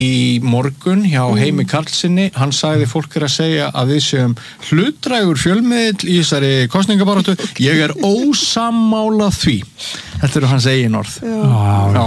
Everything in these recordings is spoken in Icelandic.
í morgun hjá Heimi Karlssyni, hann sagði fólk að segja að við séum hlutdrægur fjölmiðill í þessari kosningabaráttu, ég ósammála því. Þetta hans eigin orð. Já.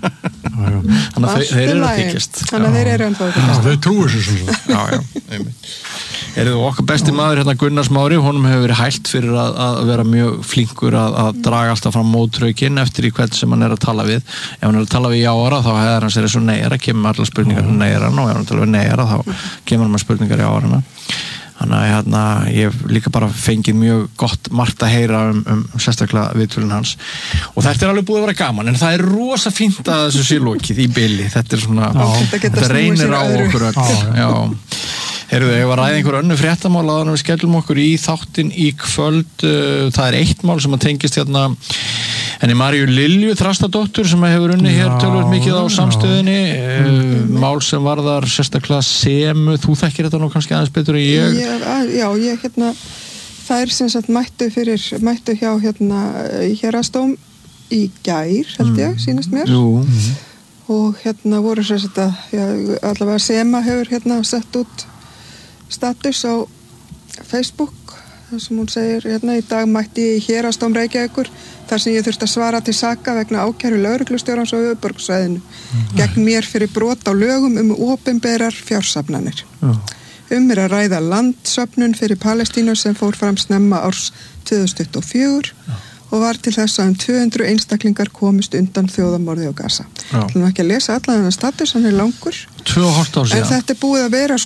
Þannig að þeir eru að þykjast. Þannig að þeir eru að þykjast. Þeir trúi sér svona. Já. Eruðu okkar besti maður hérna Gunnar Smári, honum hefur verið hælt fyrir að vera mjög flinkur að draga alltaf fram mótrökin eftir í hvern sem hann að tala við. Ef hann að tala við jáara þá hefur hann sér svo neyra, kemur allar spurningar neyra og ef hann tala við neyra þá kemur hann með spurningar jáara. Þannig að ég hef líka bara fengið mjög gott margt að heyra sérstaklega viðtölun hans og þetta alveg búið að vera gaman en það rosa fínt að þessu sé lokið í bili, þetta svona þetta reynir á okkur öll. Heyrðu, ég var að ræða einhver önnur fréttamál áður en við skellum okkur í þáttinn í kvöld. Það eitt mál sem að tengist hérna henni Maríu Lilju Þrastadóttur sem hefur unnið hér töluvert mikið á samstöðinni. Mál sem varðar sérstaklega Semu, þú þekkir þetta nú kannski aðeins betur en ég. Ég hérna, þær sem sagt mættu hjá hérna í Héraðsdóm í gær, held ég, sýnist mér. Jú. Og hérna voru sem sagt allavega Sema hefur hérna sett út status á Facebook þar sem hún segir hérna í dag mætti ég í Héraðsdóm Reykjavíkur þar sem ég þurfti að svara til saka vegna ákæru lögreglustjórans á höfuðborgarsvæðinu gegn mér fyrir brot á lögum opinberar fjársafnanir. Að ræða landsöfnun fyrir Palestínu sem fór fram snemma árs 2024 og var til þess að 200 einstaklingar komist undan þjóðamorði á Gaza. Það er ekki að lesa allan þennan status, hann langur. 2,5 ár síðan. En þetta búið að vera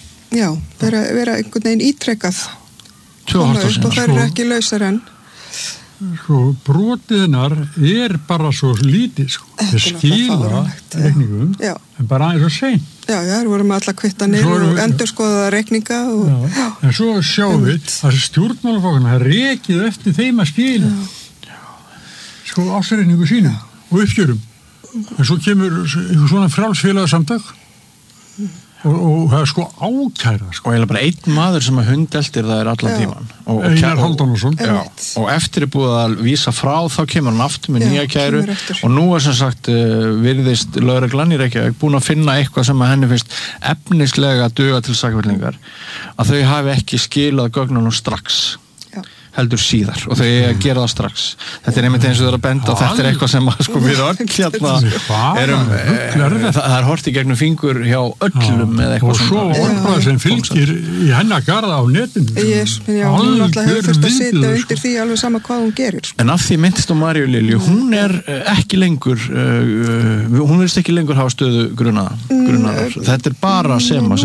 vera einhvern veginn ítrekkað. 2,5 ár síðan. Og það eru ekki lausar enn. Brotiðnar bara svo lítið, Þeir skila reikningum, en bara aðeins og sein. Já, það voru með alla kvittanir og endurskoðaða reikninga En svo sjáum við að stjórnmálaflokkana rekið eftir þeim að skila ársreikningu sínum og uppgjörum. En svo kemur svona frjálsfélagasamtök og það ákæra. Og eiginlega bara einn maður sem hundeltir það allan tíman. Einar Halldórsson. Og eftir búið að vísa frá, þá kemur hann aftur með nýja kæru og nú sem sagt virðist lögreglan í Reykjavík búin að finna eitthvað sem að henni finnst efnislega duga til sakfellingar að þau hafi ekki skilað gögnunum strax. Heldur síðar og þau að gera það strax. Þetta einmitt eins og það að benda og þetta eitthvað sem við öll hérna það hort í gegnum fingur hjá öllum með eitthvað og svo orðbræð sem fylgir í hennar garða á netinu. Hún náttúrulega hefur þurft að sitja undir því alveg sama hvað hún gerir. En af því myndist á Maríu Lilju, hún ekki lengur hún virðist ekki lengur hafa stöðu grunaðar. Þetta bara Sema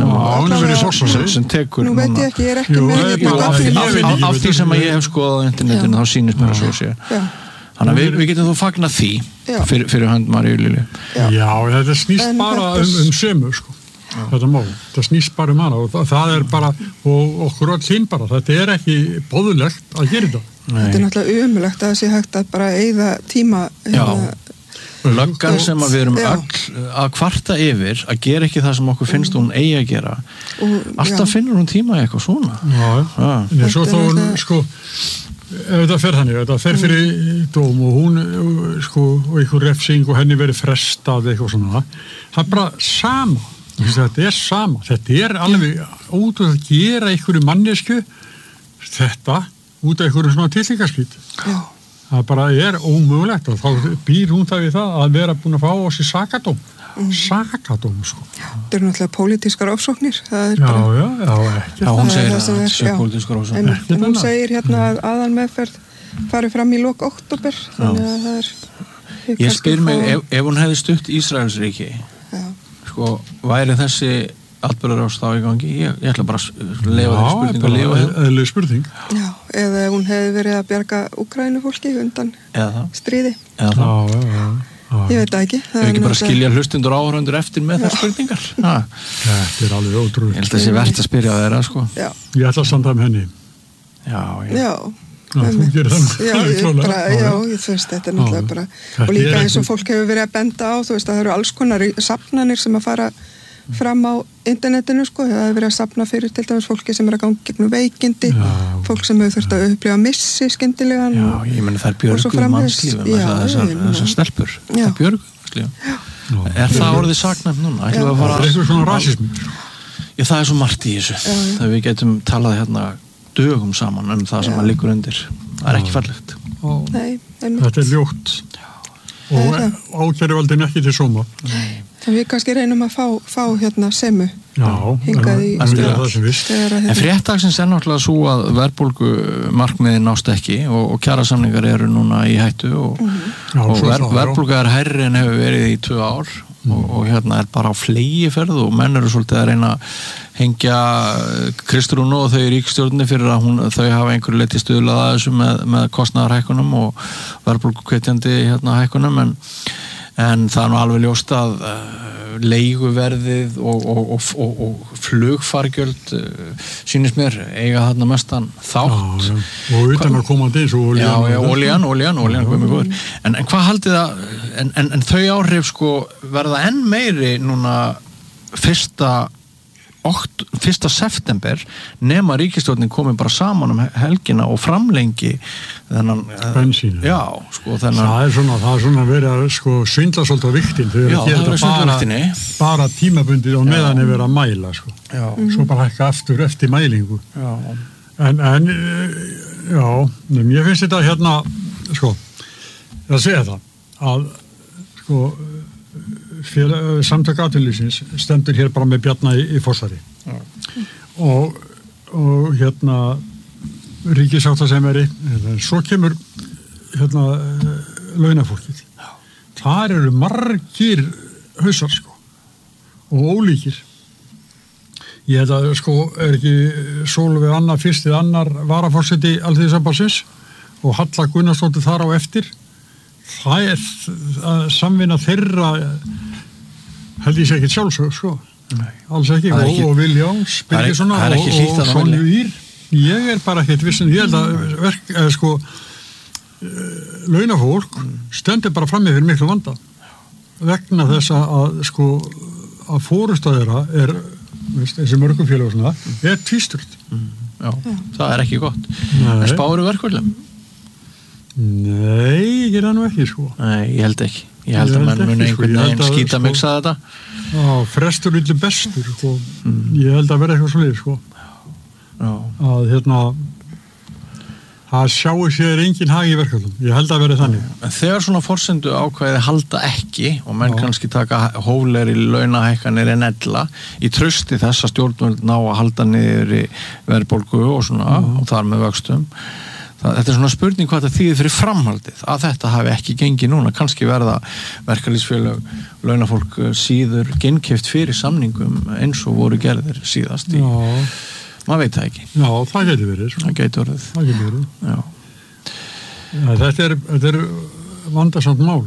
sem tekur nú veit ég ekki, ég ekki af því sem að ég skoðað á internetinu, þá sýnist mér að svo sé. Þannig að við getum þú fagnað því fyrir hönd Maríu Lilju. Já, þetta snýst bara Semu, þetta mál. Það snýst bara hana og það bara, og okkur öll hinn bara, þetta ekki boðulegt að gera þetta. Þetta náttúrulega umulegt að það sé hægt að bara eyða tíma löggan sem að við erum öll að kvarta yfir, að gera ekki það sem okkur finnst hún eigi að gera. Alltaf finnur hún tíma í eitthvað svona. En svo þó ef þetta fer þannig, þetta fer fyrir dóm og hún og einhver refsing og henni verið frestað eitthvað svona, það bara sama. Þetta sama. Þetta alveg út að gera einhverju mannesku þetta út af einhverju svona tillingaskýt. Það bara ómögulegt og þá býr hún það við það að vera búin að fá á sig sakadóm. Sakadóm, Þetta eru náttúrulega pólitískar ofsóknir. Hún segir það sé pólitískar ofsóknir. Hún segir hérna að aðalmeðferð fari fram í lok október, þannig að það Ég spyr mig, ef hún hefði stutt Ísraelsríki, væri þessi atburðarás þá í gangi? Ég ætla bara að lifa spurning. Eða ef hún hefði verið að bjarga Úkraínufólki undan stríði. Ég veit það ekki. Við ekki bara skilja hlustundur áhörundur eftir með þær spurningar. Þetta alveg ótrúlega. Ég held að það sé vert að spyrja þeirra, Ég ætla að standa með henni. Já. Þú gerir það. Þú veist, þetta náttúrulega bara og líka eins og fólk hefur verið að benda á, þú veist, það eru alls konar safnanir sem að fara fram á internetinu, það hefur verið að safna fyrir til dæmis fólki sem að ganga gegnum veikindi, fólk sem hefur þurft að upplifa missi skyndilegan. Ég meni það björgu mannslífum, þessar stelpur. Það björgu mannslífum. það orðið saknæmt núna? Það eitthvað svona rasismi. Já, það svo margt í þessu. Þegar við getum talað hérna dögum saman það sem að liggur undir. Það ekki fallegt. Nei, þetta ljótt. Og ákæruvaldin ekki til sóma. Nei. En við kannski reynum að fá hérna semu hingað í En fréttagsins náttúrulega svo að verðbólgu markmiðin nást ekki og kjarasamningar eru núna í hættu og verðbólga hærri en hefur verið í 2 ár og hérna bara á flegiferð og menn eru svolítið að reyna að hengja Kristrún og þau í ríkisstjórninni fyrir að þau hafa einhverju leyti stuðlað að þessu með kostnaðarhækkunum og verðbólgu hvetjandi hækkunum en það nú alveg ljóst að leiguverðið og flugfargjöld sýnist mér eiga þarna mestan þátt og utan að koma til svo olían en hvað haldið það en þau áhrif sko verða enn meiri núna 1. september nema ríkisstjórnin komi bara saman helgina og framlengi þennan bensínu. Það er svona verið að svindla svolítið á viktin þau eru ekki bara tímabundið og meðan er verið að mæla svo bara hækka aftur eftir mælingu en ég finnst þetta hérna að segja það að samtök atvinnulífsins stendur hér bara með Bjarna í Fossari og hérna ríkissáttasemjari svo kemur hérna launafólkið þar eru margir hausar og ólíkir ég held að er ekki Sólveig Anna fyrstið annar varaforseti Alþýðusambandsins og Halla Gunnarsdóttir þar á eftir það samvinna þeirra held ég sé ekki sjálfsög alls ekki og Viljáns Birgisson og Sonju Ír ég bara ekkert vissin ég held að launafólk stendur bara frammi fyrir miklu vanda vegna þess að fórusta þeirra þessi mörgum félag tvísturt það ekki gott en spáru verkvöldum? Nei, ég er það nú ekki Nei, ég held ekki ég held að menn muni einhvern veginn skýta miksa þetta frestur yllu bestur ég held að vera eitthvað svoleiðis að hérna það sjáu sér engin hag í verkefnum ég held að vera þannig en þegar svona forsendu ákvæði halda ekki og menn kannski taka hóflegri launahækkanir en ella í trausti þess að stjórnvöld ná að halda niður í verðbólgu og svona og þar með vöxtum þetta svona spurning hvað það þýðir fyrir framhaldið að þetta hafi ekki gengið núna kannski verða verkalýðsfélög launafólk síður gengift fyrir samningum eins og voru gerðir síðast maður veit það ekki það getur verið þetta er vandasamt mál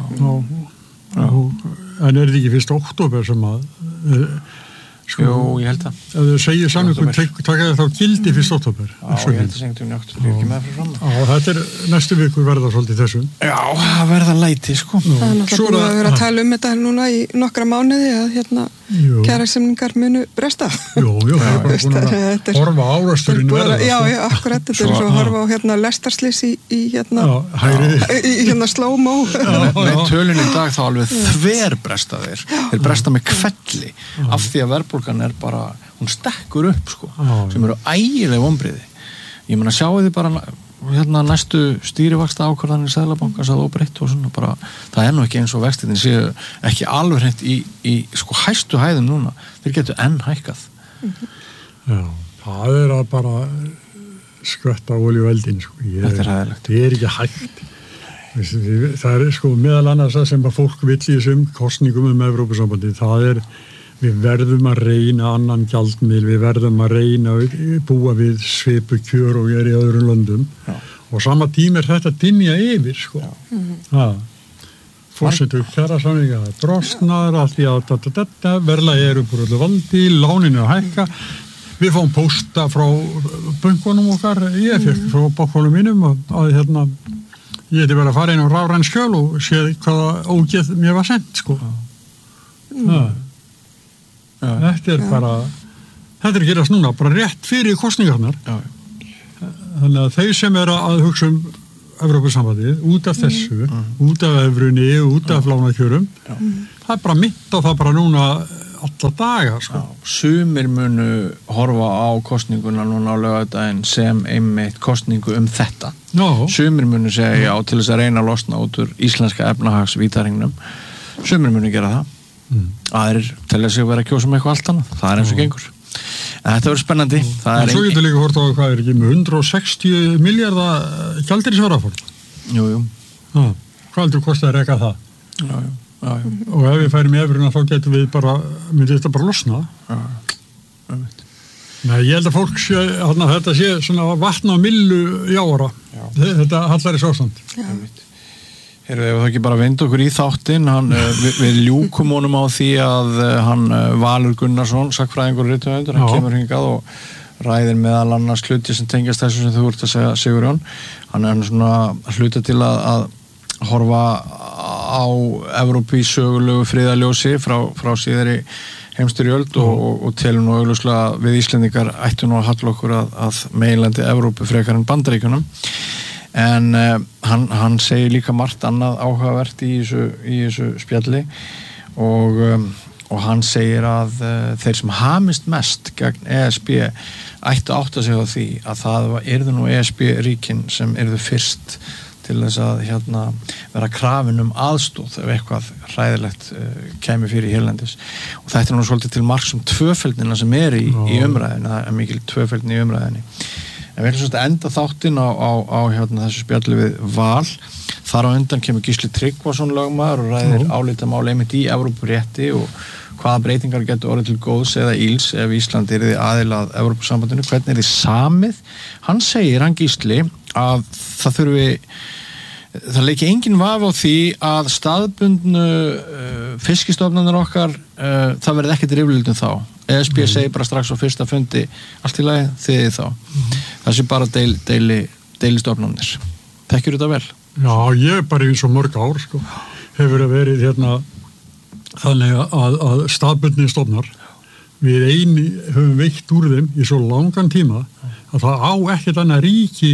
en er þetta ekki fyrst október sem að Jú, ég held að ef þau segir samningur taka þá gildi fyrst október ég held að sengtum í október ekki með frá fram þetta er næstu viku verða svolítið þessu það verða læti það er náttúrulega búið að vera að tala þetta núna í nokkra mánuði að kjarasamningar munu bresta það er bara búin að horfa árasturinn verða akkurat, þetta er svo að horfa á lestarslys í slow-mo með tölun í dag þá alveg þverbresta þeir bresta með kvelli af því að verðbólgan er bara hún stekkur upp sem eru ægileg vonbrigði ég meina sjáu þið bara næstu stýrivaxta ákvarðanir Seðlabankans að óbreytt og svona bara það er nú ekki eins og vextirnir séu ekki alveg hreint í hæstu hæðum núna þeir getur enn hækkað það er að bara skvetta olíu eldin þetta er hæðilegt það er ekki hægt það er meðal annars það sem að fólk vill í þessum kosningum Evrópusambandi það er við verðum að reyna annan gjaldmiðil, við verðum að reyna að búa við svipu kjör og ég er í öðrum löndum og sama tíma er þetta dynja yfir fórsetu kjarasamninga brostnar, allt í verðlagi er upp úr öllu valdi, láninu að hækka við fáum pósta frá bönkunum okkar, ég fekk frá bókholum mínum að ég hefði verið að fara inn á rafræn skjöl og séð hvaða ógeð mér var sendt þetta er bara þetta er að gerast núna, bara rétt fyrir kosningarnar þannig að þeir sem er að hugsa Evrópusambandið, út af þessu, út af evrunni, út af lánakjörum. Það bara mitt á það bara núna alla daga, sko. Sumir munu horfa á kosninguna núna á laugardaginn sem einmitt kosningu þetta. Sumir munu segja já til þess að reyna að losna út úr íslenska efnahagsvítaringnum. Sumir munu gera það. Aðrir telja sig vera að kjósa eitthvað allt annað. Það eins og gengur. En þetta verður spennandi. En svo getur líka hort á hvað ekki með 160 miljardar gjaldeyrisvarafórn. Jú. Hvað heldur kostið að reka það? Já. Og ef við færum í evruna þá getum við myndi þetta bara losna. Nei, ég held að fólk sé, þetta sé svona vatn á millu í ára. Þetta hallar í sástand. Heyrðu, ef það ekki bara vind okkur í þáttinn, við ljúkum honum á því að hann Valur Gunnarsson, sagnfræðingur og rithöfundur, hann kemur hingað og ræðir meðal annars hluti sem tengjast þessu sem þú ert að segja, Sigurjón. Hann svona hluta til að horfa á Evrópu í sögulegu friðarljósi frá síðari heimsstyrjöld og telur nú augljóslega við Íslendingar ættu nú að halla okkur að meginlandi Evrópu frekar en Bandaríkjunum. En hann segir líka margt annað áhugavert í þessu spjalli og hann segir að þeir sem hamist mest gegn ESB ættu átt að segja á því að það yrðu nú ESB-ríkin sem yrðu fyrst til þess að vera krafin aðstóð ef eitthvað hræðilegt kæmi fyrir hérlendis. Og þetta nú svolítið til marks tvöfeldina sem í umræðinu, það mikil tvöfeldin í umræðinu. En við ætlum enda þáttinn á þessu spjalli við Val. Þar á undan kemur Gísli Tryggvason lögmaður og ræðir álitamál einmitt í Evrópurétti og hvaða breytingar getur orðið til góðs eða íls ef Ísland yrði aðili að Evrópusambandinu, hvernig yrði samið. Hann segir, Gísli, að það leiki engin vafi á því að staðbundnu fiskistofnarnir okkar, það verði ekkert rifrildi þá. ESB segir bara strax á fyrsta fundi allt í lagi þið þá. Það sé bara deilistofnarnir. Þekkir þetta vel? Já, ég bara eins og mörg ár hefur verið þannig að staðbundni stofnar við höfum veitt úr þeim í svo langan tíma að það á ekkert annað ríki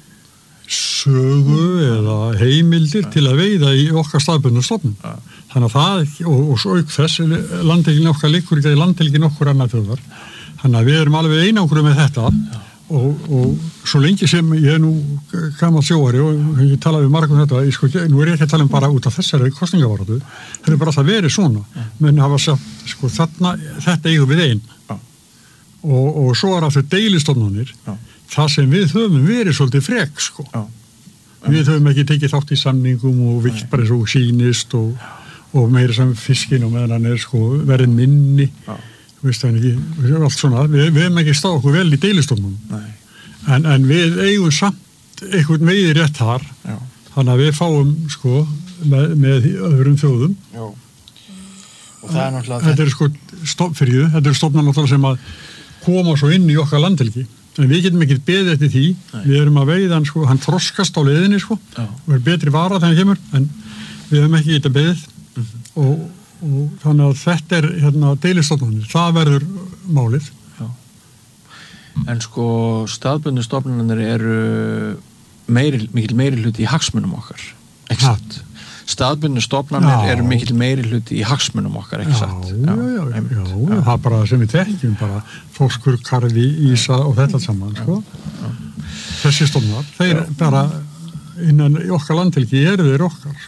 sögu eða heimildir til að veiða í okkar staðbundnu stofnum. Þannig að það, og svo auk þess, landhelgin okkar liggur ekki í landhelgin okkur annað þjóðar. Þannig að við erum alveg einangruð með þetta og svo lengi sem ég nú gamall sjóari og ég talaði við margum þetta, nú ég ekki að tala bara út af þessari kosningavaratu, það bara það verið svona. Menn hafa sagt, þetta eigum við einn. Og svo aftur deilistofnanir, það sem við höfum verið svolítið frek, Við höfum ekki tekið þátt í samningum og vilt bara svo sýnist og meira sem fiskin og meðan hann verið minni. Veist það ekki, allt svona, við hefum ekki stáð okkur vel í deilistofnum. En við eigum samt einhvern veiði rétt þar, þannig að við fáum, með öðrum þjóðum. Og það náttúrulega... Þetta er stofnar náttúrulega sem að koma svo inn í okkar landhelgi. En við getum ekki beðið eftir því. Við erum að veiða hann, hann þroskast á leiðinni, og er betri vara þegar hann kemur, en við hefum ekki getað beðið. Og þannig að þetta er deilistofnanir, það verður málið. En staðbundnu stofnanir eru mikil meiri hluti í hagsmunum okkar, ekki satt? Staðbundnu stofnanir eru mikil meiri hluti í hagsmunum okkar, ekki satt? Já, það bara sem við þekkjum, bara þorskur, karfi, ísa og þetta saman, Þessi stofnar, þeir bara innan í okkar landhelgi eru þeir okkar,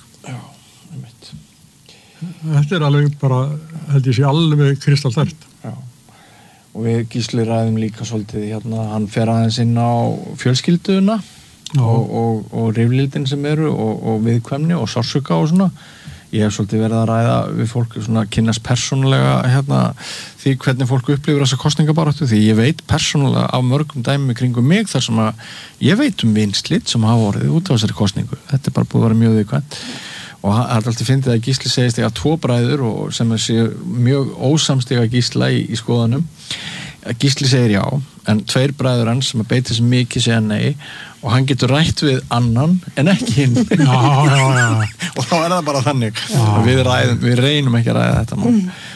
Þetta er alveg bara, held ég sé alveg kristalltært. Og við Gísli ræðum líka svolítið hann fer aðeins inn á fjölskylduna og riflildin sem eru og viðkvæmni og sársauka og svona. Ég hef svolítið verið að ræða við fólk kynnast persónulega því hvernig fólk upplifir þessa kosningabaráttu, því ég veit persónulega á mörgum dæmi kringum mig þar sem að ég veit vinslit sem hafa orðið út á þessari kosningu. Þetta er bara búið að vera mjög viðkvæmt. Og það er alltaf fyndið að Gísli segist að 2 bræður og sem sé mjög ósamstiga Gísla í skoðunum. Gísli segir já, en 2 bræður hans sem að beita þessi mikið segja nei og hann getur rætt við annan en ekki hinn. Og þá er það bara þannig. Við reynum ekki að ræða þetta mál.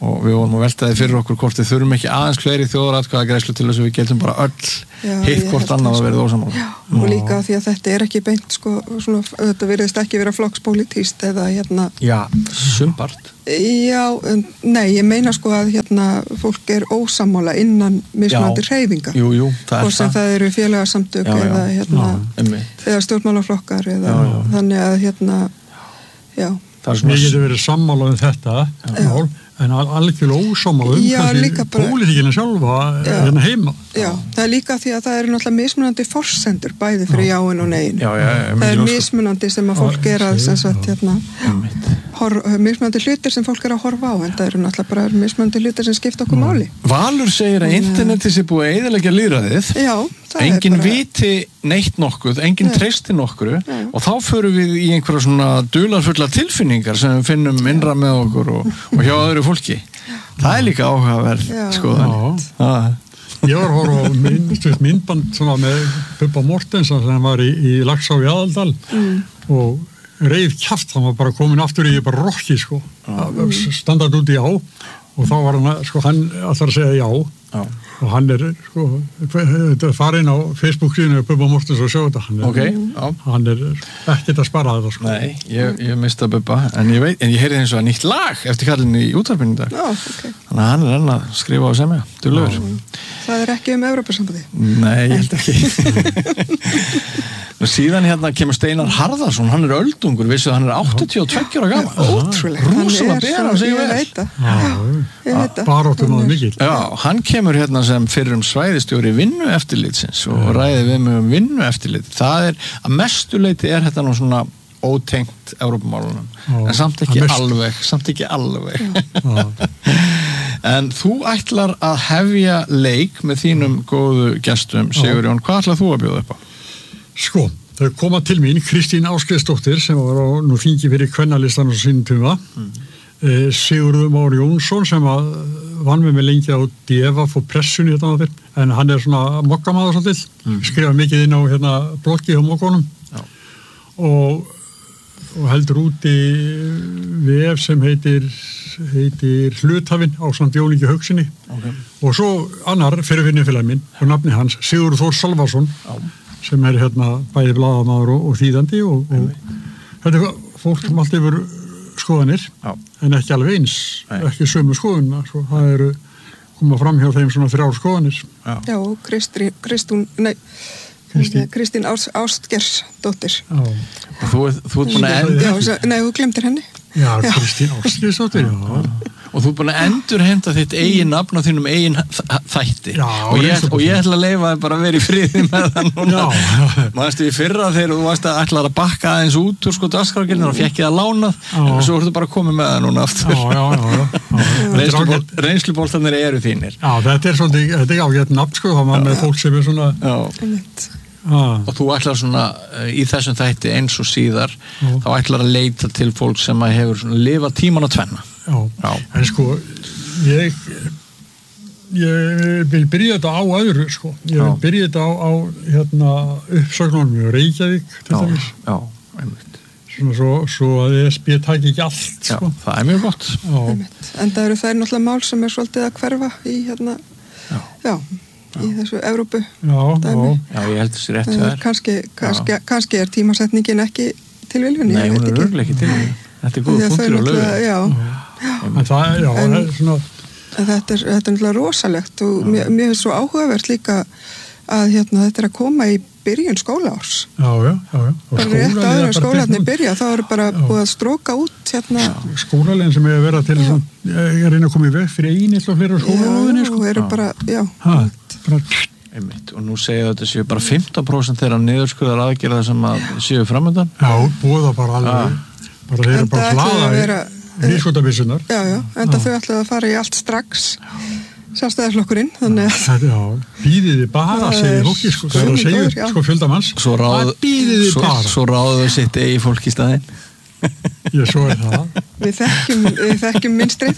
og við vorum að velta því fyrir okkur hvort við þurfum ekki aðeins fleiri þjóðaratkvæðagreiðslu til þess að við getum bara öll hitt hvort annað að verða ósammála. Og líka því að þetta er ekki beint svona, þetta virðist ekki vera flokkspólitískt eða Já, sumpart. Já, nei, ég meina að fólk er ósammála innan mismunandi hreyfinga. Jú, það er og sem það eru félagasamtök eða stjórnmálaflokkar eða þannig að Við getum verið sammála þetta mál, en algjörlega ósammála kannski pólitíkina sjálfa heima. Já, það er líka því að það eru náttúrulega mismunandi forsendur bæði fyrir jáin og nein. Það er mismunandi sem að fólk er að mismunandi hlutir sem fólk er að horfa á, en það eru náttúrulega bara mismunandi hlutir sem skipta okkur máli. Valur segir að internetið sé búið að eyðileggja lýðræðið. Já, engin viti neitt nokkuð, engin treysti nokkru og þá förum við í einhverja svona dularfulla tilfinningar sem við finnum innra með okkur og hjá öðru fólki. Það er líka áhugaverð skoðan. Ég var að horfa á myndband með Bubba Mortensen sem var í Laxá í Aðaldal og reið kjaft, hann var bara komin aftur í bara rokki standart út í já og þá var hann alltaf að segja já og hann farin á Facebook-síðinu Bubba Mortensen og sjá þetta hann ekkert að spara þetta Nei, ég mista Bubba en ég heyrði eins og nýtt lag eftir kallinu í útvarpinu í dag þannig að hann enn að skrifa á semja duglegur. Það er ekki Evrópusambandið? Nei, ég held ekki Síðan kemur Steinar Harðarsson, hann er öldungur, vissu að hann er 82 ára gamall. Ótrúlega. Rúsalega bera sig vel. Ég veit það. Baróttum að mikil. Já, hann kemur sem fyrrum svæðistjóri vinnueftirlitsins og ræði við mig vinnueftirlit. Það er, að mestu leyti er þetta nú svona ótengt Evrópumálunum, en samt ekki alveg. En þú ætlar að hefja leik með þínum góðu gestum, Sigurjón, hvað ætlar þú að bjóða upp á? Sko, þau koma til mín Kristín Ásgeirsdóttir sem var á nú þingi fyrir kvennalistan á sínum tíma Sigurður Már Jónsson sem vann með mig lengi á DFF og pressunni en hann er svona mokkamaður svolítið skrifa mikið inn á bloggi á mokkunum og heldur út í VF sem heitir Hluthafinn á samt Jóningi Haugsinni og svo annar fyrirvinnufélag minn og nafni hans Sigurður Þór Salvarsson sem er bæði blaðamaður og þýðandi og þetta er fólk sem allt yfir skoðanir en ekki alveg eins, ekki sömu skoðuna það eru koma fram hjá þeim svona 3 skoðanir. Já, og Kristín Ástgeirsdóttir. Og þú ert búin að Nei, þú glemtir henni. Já, Kristín Ástgeirsdóttir, Og þú ert búin að endurheimta þitt eigin nafn á þínum eigin þætti. Og ég ætla að leyfa þig bara að vera í friði með það núna. Manstu í fyrra þegar þú varst að ætla að bakka aðeins út úr dagskrárgerðinni og fékkið að lánað, en svo ertu bara komið með það núna aftur. Reynsluboltarnir eru þínir. Já, þetta er svolítið ágætt nafn, þá maður með fólk sem er svona... Og þú ætlar svona í þessum þætti eins og síðar þá ætlar að leita til fólk sem hefur svona lifað tíman að tvenna. Já, en sko ég vil byrja þetta á öðru ég vil byrja þetta á uppsögnunum í Reykjavík til dæmis. Já, einmitt. Svona svo að ESB taki ekki allt það er mjög gott. En það eru þær náttúrulega mál sem er svolítið að hverfa í í þessu Evrópu dæmi. Já, ég held þessi rétt þær. Kannski er tímasetningin ekki tilviljun. Nei, hún er örugglega ekki tilviljun. Þetta er góð fundur og lögur. En þetta er náttúrulega rosalegt og mér er svo áhugavert líka að þetta er að koma í byrjun skólaárs. Já. Bara rétt áður en skólarnir byrja, þá eru bara búið að stróka út skólalegin sem er að vera til að reyna að koma í veg fyrir einhverja fleira skólalóðinni. Já, eru bara, Einmitt, og nú segja þetta séu bara 15% þeirra niðurskurðar aðgerða sem að séu framöndan. Já, búið það bara alveg bara þeir eru bara hlaða í skotabissunar. Já, enda þau ætlaðu að fara í allt strax Sjálfstæðisflokkurinn, þannig að býðiði bara, segir fólki það er að segja, fjöldamanns svo ráðu þau sitt eigi fólk í staðinn. Já, svo er það. Við þekkjum minnstrið.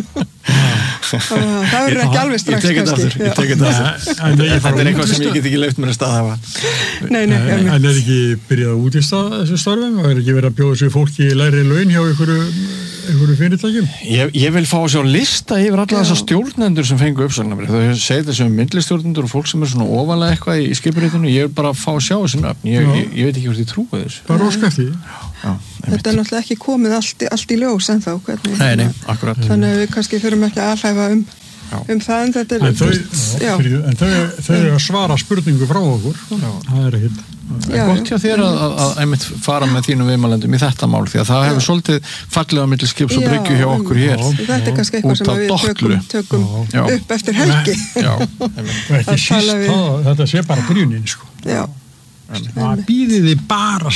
Það verður ekki alveg strax kannski. Ég tek þetta aftur. Þetta er eitthvað sem ég get ekki leyft mér að staðhafa. Nei. En er ekki byrjað út í þessu starfum? Er ekki verið að bjóða sér fólki í lægri laun hjá einhverju fyrirtækjum? Ég vil fá að sjá lista yfir alla þessar stjórnendur sem fengu uppsagnarbréf. Þau segja þessum myndlistjórnendur og fólk sem svona ofalega eitthvað í skipuritinu. Ég vil bara fá að sjá þessi nöfn. Ég veit ekki hvort ég trúi þessu. Bara óskæfti. Þetta náttúrulega ekki komið allt í ljós ennþá. Nei, akkurat. Þannig að við kannski þurfum ekki að alhæfa það, en þetta en þau að svara spurningu frá okkur, það ekkert. Gott hjá þér að einmitt fara með þínum viðmælendum í þetta mál, því að það hefur svolítið fallega milli skips og bryggju hjá okkur hér. Þetta er kannski eitthvað sem við tökum upp eftir helgi. Ekki síst þetta sé bara byrjunin, sko. Já. Það býði þið bara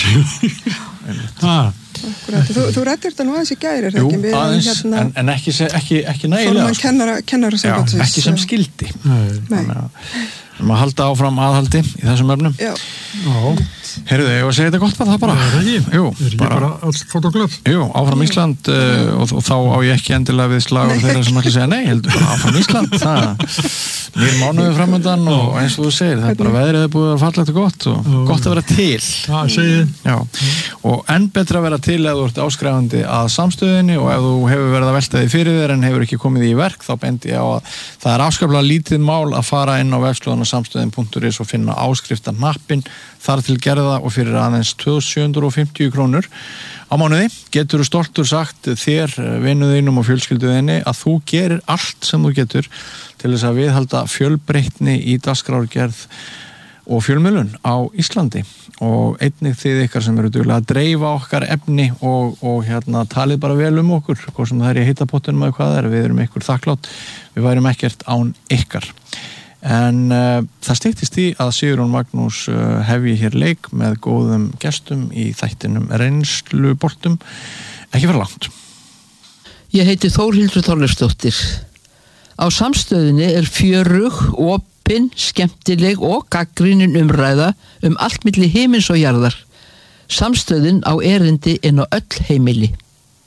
Þú rættir þetta nú aðeins í gæri, Jú, aðeins, en ekki nægilega. Kennara sambandsins. Ekki sem skildi. Nei. Maður halda áfram aðhaldi í þessum efnum. Já. Heyrðu, ég var að segja þetta gott með það bara. Jú, bara allt fótt og glöð. Jú, áfram Ísland og þá á ég ekki endilega við slagur þeirra sem ætla að segja nei, heldur bara áfram Ísland. Nýr mánuður framöndan og eins og þú segir, það er bara veðrið búið að fallegt og gott og gott að vera til. Það segir. Já, og enn betra að vera til ef þú ert áskrifandi að samstöðinni og ef þú hefur verið að velta því fyrir þér en hefur ekki komið í verk, þá bendi ég á að það er afskaplega lítið mál að fara inn á vefslóðuna samstöðin.is og finna áskriftarnappinn þar til gerða og fyrir aðeins 2.750 krónur á mánuði. Getur þú stoltur sagt þér, vinuðinum og fjölskylduðinni að þú gerir allt sem þú getur til þess að viðhalda fjölbreytni í dagskrárgerð og fjölmiðlun á Íslandi og einnig þið ykkar sem eru duglega að dreifa okkar efni og talið bara vel okkur, hvort sem það er í hitapottunum eða hvað það er, við erum ykkur þakklátt, við værum ekkert án ykkar. En það styttist í að Sigurjón Magnús hefji hér leik með góðum gestum í þættinum reynsluboltum. Ekki vera langt. Ég heiti Þórhildur Þorleifsdóttir. Á samstöðinni er fjörug, opin, skemmtileg og gagnrýnin umræða allt milli himins og jarðar. Samstöðin á erindi inn á öll heimili.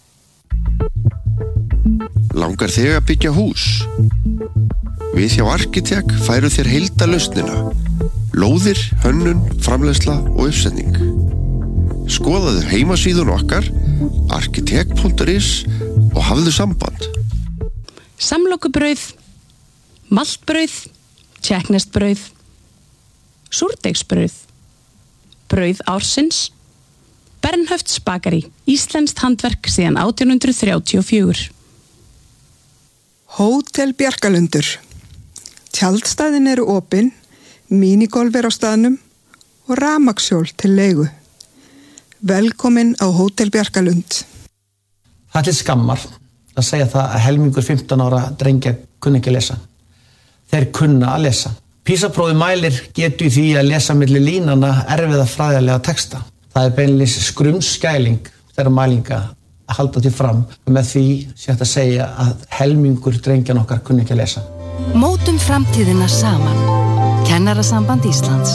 Langar þig að byggja hús? Við hjá Arkitek færum þér heildarlausnina. Lóðir, hönnun, framleiðsla og uppsetning. Skoðaðu heimasíðun okkar, arkitek.is og hafðu samband. Samlokubrauð, maltbrauð, tékkneskt-brauð, súrdeigsbrauð, brauð ársins, Bernhöfts bakari, íslenskt handverk síðan 1834. Hótel Bjarkalundur. Tjaldstæðin eru opin, mínigolf er á staðnum og rafmagnshjól til leigu. Velkomin á Hótel Bjarkalund. Það er til skammar að segja það að helmingur 15 ára drengja kunni ekki að lesa. Þeir kunna að lesa. PISA-prófið mælir getur í því að lesa milli línana erfiða fræðilega texta. Það er beinlínis skrumskæling þeirra mælinga að halda til fram og með því sé hægt að segja að helmingur drengjan okkar kunni ekki að lesa. Mótum framtíðina saman. Kennarasamband Íslands.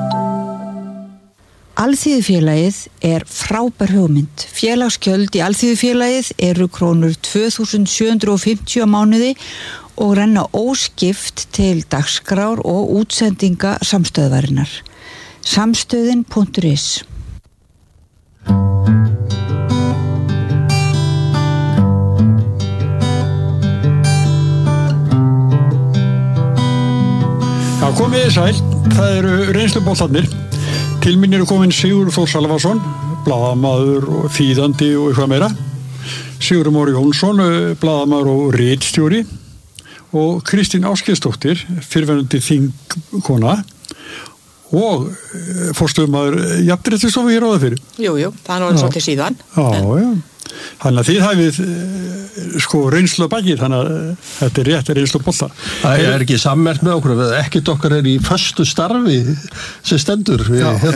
Alþýðufélagið er frábær hugmynd. Félagsgjöld í Alþýðufélagið eru krónur 2.750 á mánuði og renna óskipt til dagskrár og útsendinga samstöðvarinnar. Samstöðin.is. Já, komið þið sæl. Það eru reynsluboltarnir. Til mín eru komin Sigurður Þór Salvason, blaðamaður og þýðandi og eitthvað meira. Sigurður Már Jónsson, blaðamaður og ritstjóri. Og Kristín Ásgeirsdóttir, fyrrverandi þingkona og forstöðumaður jafnréttisstofu hér áður fyrir. Jú, það er náttúrulega svolítið síðan. Já. Þannig að þið hafið reynslu að baki, þannig að þetta er rétt reynslu bolta. Það er ekki sammerkt með okkur, ekkert okkar er í föstu starfi sem stendur. Við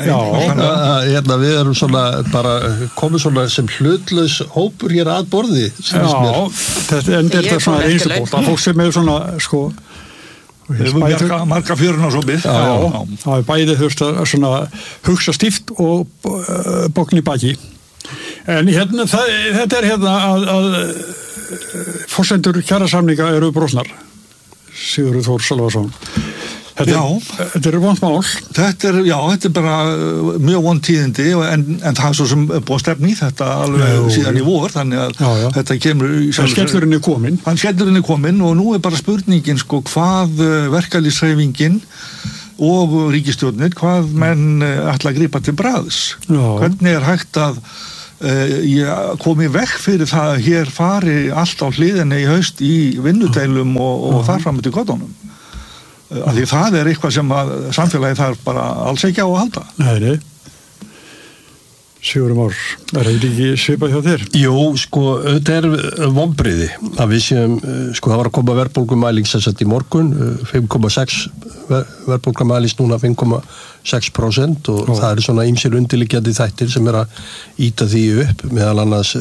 erum svona bara komið svona sem hlutlaus hópur hér að borði. Þetta er svona reynslu bolta. Fólk sem er svona Við höfum marga fjöruna svo byrð. Það er bæði þurft að hugsa stíft og bókn í baki. En þetta er að forsendur kjarasamninga eru brostnar. Sigurður Þór Salvason. Þetta vont mál. Þetta bara mjög vond tíðindi en það er svo sem búið að stefna í þetta alveg síðan í vor, þannig að þetta kemur skellurinn er kominn. Skellurinn er kominn og nú er bara spurningin sko hvað verkalýðshreyfingin og ríkisstjórnir, hvað menn ætla að grípa til bragðs. Hvernig er hægt að komi vekk fyrir það að hér fari allt á hliðinni í haust í vinnudeilum og þar fram til götunum. Af því það er eitthvað sem að samfélagi þarf bara alls ekki á að halda. Nei. Sigurður Már, þetta ekki svipað hjá þér? Jú, sko, þetta er vonbrigði að við séum, sko, það var að koma verðbólgumæling sem sett í morgun, 5,6 verðbólgumælings núna 5,6% og það eru svona ýmsir undirliggjandi þættir sem er að ýta því upp, meðal annars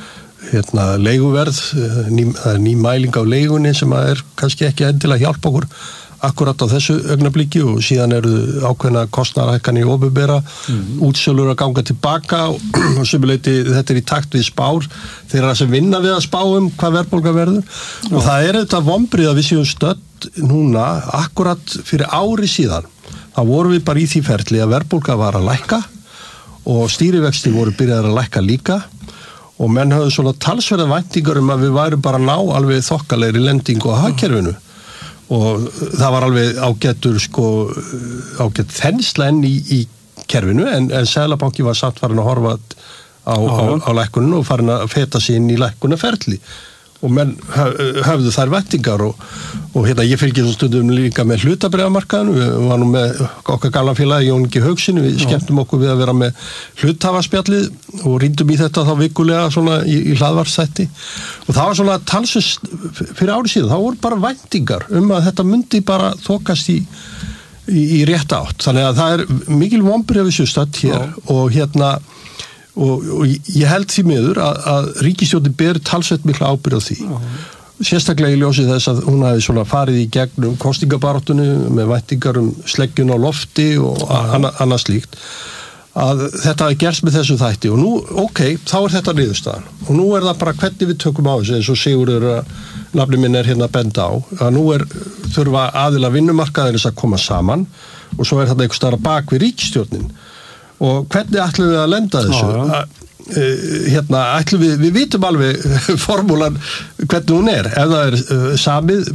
leiguverð, það er ný mæling á leigunni sem er kannski ekki endilega hjálpa okkur akkurat á þessu augnabliki og síðan eru ákveðna kostnaðarhækkanir í opinbera, útsölur að ganga tilbaka og sömuleyti þetta er í takt við spár þeirra sem vinna við að spá hvað verðbólga verður og það er þetta vonbrigði að við séum stödd núna akkurat fyrir ári síðan. Þá vorum við bara í því ferli að verðbólga var að lækka og stýrivextir voru byrjaðar að lækka líka og menn höfðu svona talsverða væntingar að við værum bara ná alveg þokkalegri lendingu á hagkerfinu. Og það var alveg ágætt þensla enn í kerfinu en Seðlabanki var samt farin að horfa á lækkunum og farin að feta sig inn í lækkunarferli og menn höfðu þær væntingar og ég fylgir svo stundum líka með hlutabréfamarkaðinu, við varum með okkar gamla félagi Jón Ingi Haukssyni, við skemmtum okkur við að vera með hluthafaspjallið og rýndum í þetta þá vikulega svona í hlaðvarpsþætti og það var svona talsvist fyrir ári síðan, þá voru bara væntingar að þetta myndi bara þokast í rétt átt, þannig að það er mikil vonbrigði við séu stödd hér og ég held því miður að ríkisstjórnin ber talsvert mikla ábyrgð á því. Sérstaklega í ljósi þess að hún hafi svona farið í gegnum kosningabaráttunni með væntingar sleggjun á lofti og annað slíkt að þetta hafi gerst með þessu þætti og nú, þá er þetta niðurstaðan og nú er það bara hvernig við tökum á þessu eins og Sigurður nafni minn er að benda á að nú þurfa aðila vinnumarkaðarins að koma saman og svo er þetta einhvers staðar bak við ríkisstjórnin og hvernig ætlum við að lenda þessu ætlum við vitum alveg formúlan hvernig hún ef það er samið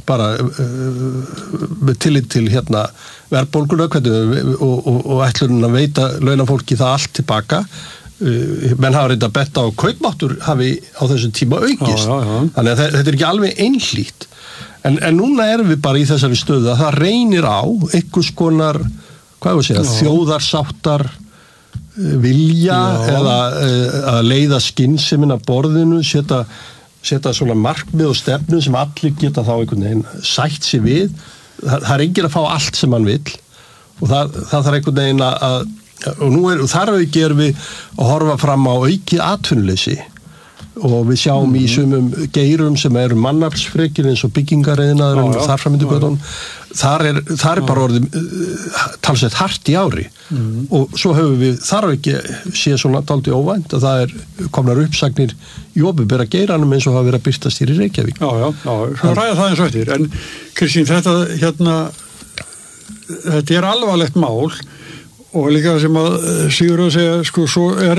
með tillit til verðbólguna og ætlum að veita launafólki það allt tilbaka menn hafa reynda að betta á kaupmáttur hafi á þessum tíma aukist þannig að þetta er ekki alveg einhlítt en núna erum við bara í þessari stöðu að það reynir á einhvers konar þjóðarsáttar vilja eða að leiða skynsemin að borðinu, setja svona markmið og stefnu sem allir geta þá einhvern veginn sætt sig við. Það er enginn að fá allt sem hann vill og það þarf einhvern veginn og þar gerum við að horfa fram á aukið atvinnuleysi og við sjáum í sumum geirum sem eru mannaflsfrekir eins og byggingariðnaður og þar framöndu göttunum þar er bara orðið talsveit hart í ári og svo höfum við þarf ekki sé svona dálítið óvænt að það komnar uppsagnir í opinbera geiranum eins og hafa verið að birtast hér í Reykjavík. Svo ræða það eins og eftir en Kristín þetta er alvarlegt mál og líka sem að Sigurður segja svo er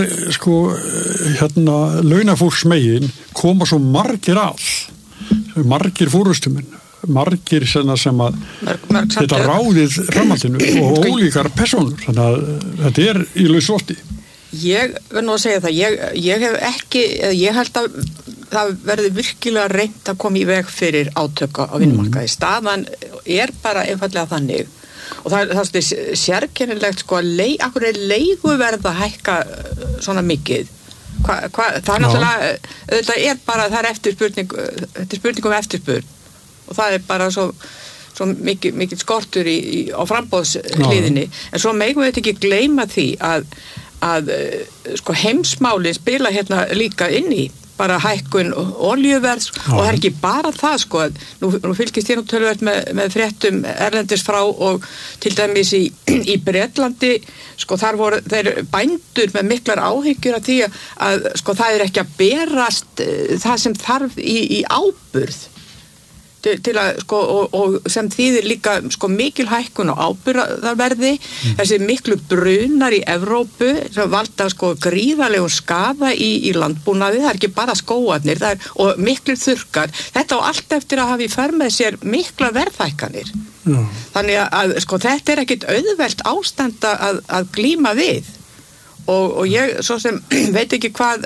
launafólksmegin koma svo margir margir fórustumenn margir sem að þetta ráðið framhaldinu og ólíkar personur þannig að þetta er í lausótti. Ég verð nú að segja það ég hef ekki, ég held að það verði virkilega reynt að koma í veg fyrir átöka á vinnumarkaði. Staðan er bara einfaldlega þannig og það er sérkennilegt akkur er leiguverð að hækka svona mikið það er náttúrulega þetta er bara, það er spurning eftirspurn og það er bara svo mikið skortur á framboðsliðinni en svo megum við ekki gleyma því að heimsmálin spila hérna líka inn í bara hækkun olíuverðs og það er ekki bara það nú fylgist ég töluvert með fréttum erlendis frá og til dæmis í Bretlandi þar voru þeir bændur með miklar áhyggjur af því að það er ekki að berast það sem þarf í áburð til að sko og sem þýðir líka sko mikil hækkun á áburðarverði, þessi miklu brunar í Evrópu sem valda sko gríðarlegum skaða í landbúnaði, það ekki bara skóarnir, og miklir þurrkar, þetta á allt eftir að hafa í för með sér mikla verðhækkanir. Þannig að sko þetta ekkit auðvelt ástand að glíma við og ég svo sem veit ekki hvað,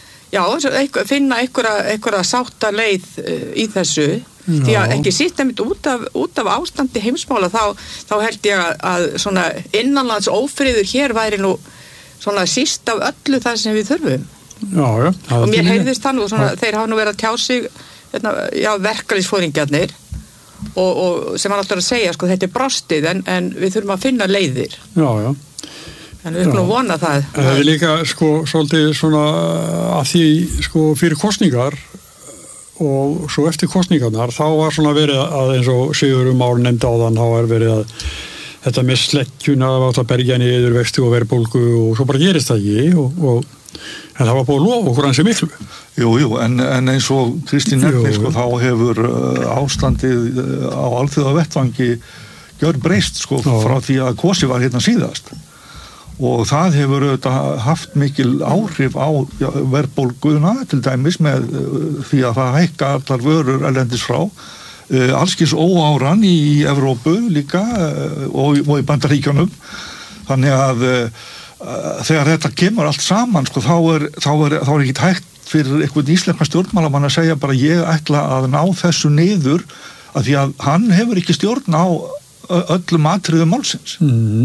finna einhverja sátta leið í þessu. Því að ekki síst einmitt út af ástandi heimsmála þá held ég að svona innanlands ófriður hér væri nú svona síst af öllu það sem við þurfum. Og mér heyrðist það nú svona, þeir hafa nú verið að tjá sig verkalýðsforingjarnir og sem hann alltaf að segja sko þetta brostið en við þurfum að finna leiðir. En við erum nú vona það. Það líka sko svolítið svona að því sko fyrir kosningar og svo eftir kosningarnar þá var svona verið að eins og Sigurður Már nefndi áðan, þá verið að þetta með sleggjuna átt að berja niður vexti og verðbólgu og svo bara gerist það ekki en það var búið að lofa okkur ansi miklu. Jú, en eins og Kristín nefnir sko, þá hefur ástandið á alþjóðavettvangi gjörbreyst sko frá því að kosið var hérna síðast. Og það hefur auðvitað haft mikil áhrif á verðbólguna til dæmis með því að það hækka allar vörur erlendis frá, allskins óáran í Evrópu líka og í Bandaríkjunum. Þannig að þegar þetta kemur allt saman sko, þá er ekki hægt fyrir einhvern íslenska stjórnmálamann að segja bara ég ætla að ná þessu niður af því að hann hefur ekki stjórn á öllum atriðum málsins.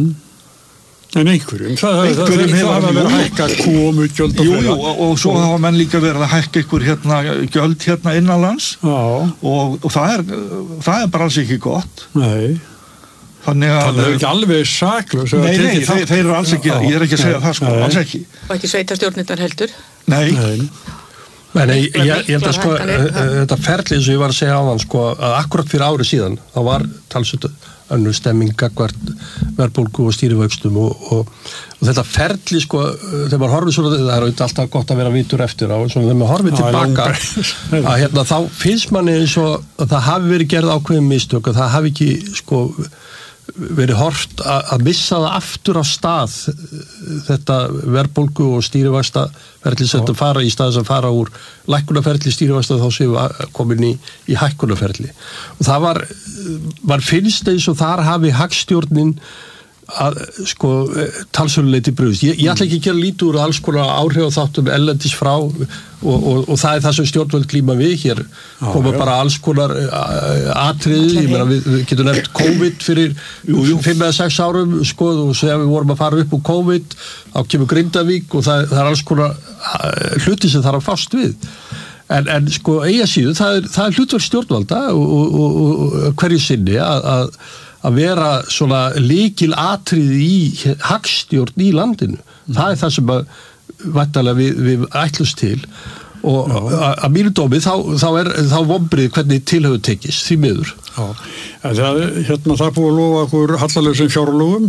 En einhverjum það hafa verið að hækka komugjöld og svo hafa menn líka verið að hækka einhver gjöld innanlands og það er bara alls ekki gott. Nei. Þannig að það er ekki alveg saklaus. Nei, þeir eru alls ekki, ég er ekki að segja það sko, alls ekki. Og ekki sveitarstjórnirnar heldur? Nei. Men ég held að sko þetta ferli eins og ég var að segja áðan sko að akkurat fyrir ári síðan þá var talsveit önnur stemming gagnvart verðbólgu og stýrivöxtum og þetta ferli sko þegar maður horfir svona, það er alltaf gott að vera vitur eftir á, svona þegar maður horfir tilbaka að þá finnst manni eins og það hafi verið gerð ákveðin mistök að það hafi ekki sko verið hort að missa það aftur á stað þetta verðbólgu og stýrivaxta ferli sem þetta fara í stað sem fara úr lækkunarferli stýrivaxta þá séum við komin í hækkunarferli og það var finnst eins og þar hafi hagstjórnin að sko talsöluleiti brugðist. Ég ætla ekki að gera lítið úr alls konar áhrifaþáttum ellendis frá og það er það sem stjórnvöld glíma við hér koma bara alls konar atriði, ég meina við getum nefnt COVID fyrir 5 eða 6 árum sko og þegar við vorum að fara upp úr COVID þá kemur Grindavík og það er alls konar hluti sem þarf að fást við en sko eiga síðu það er hlutverk stjórnvalda og hverju sinni að vera svona lykil atriði í hagstjórn í landinu. Það er það sem væntanlega við ætlumst til og að mínu dómi þá vonbrigði hvernig til hefur tekist því miður. Það er búið að lofa okkur hallalausum fjárlögum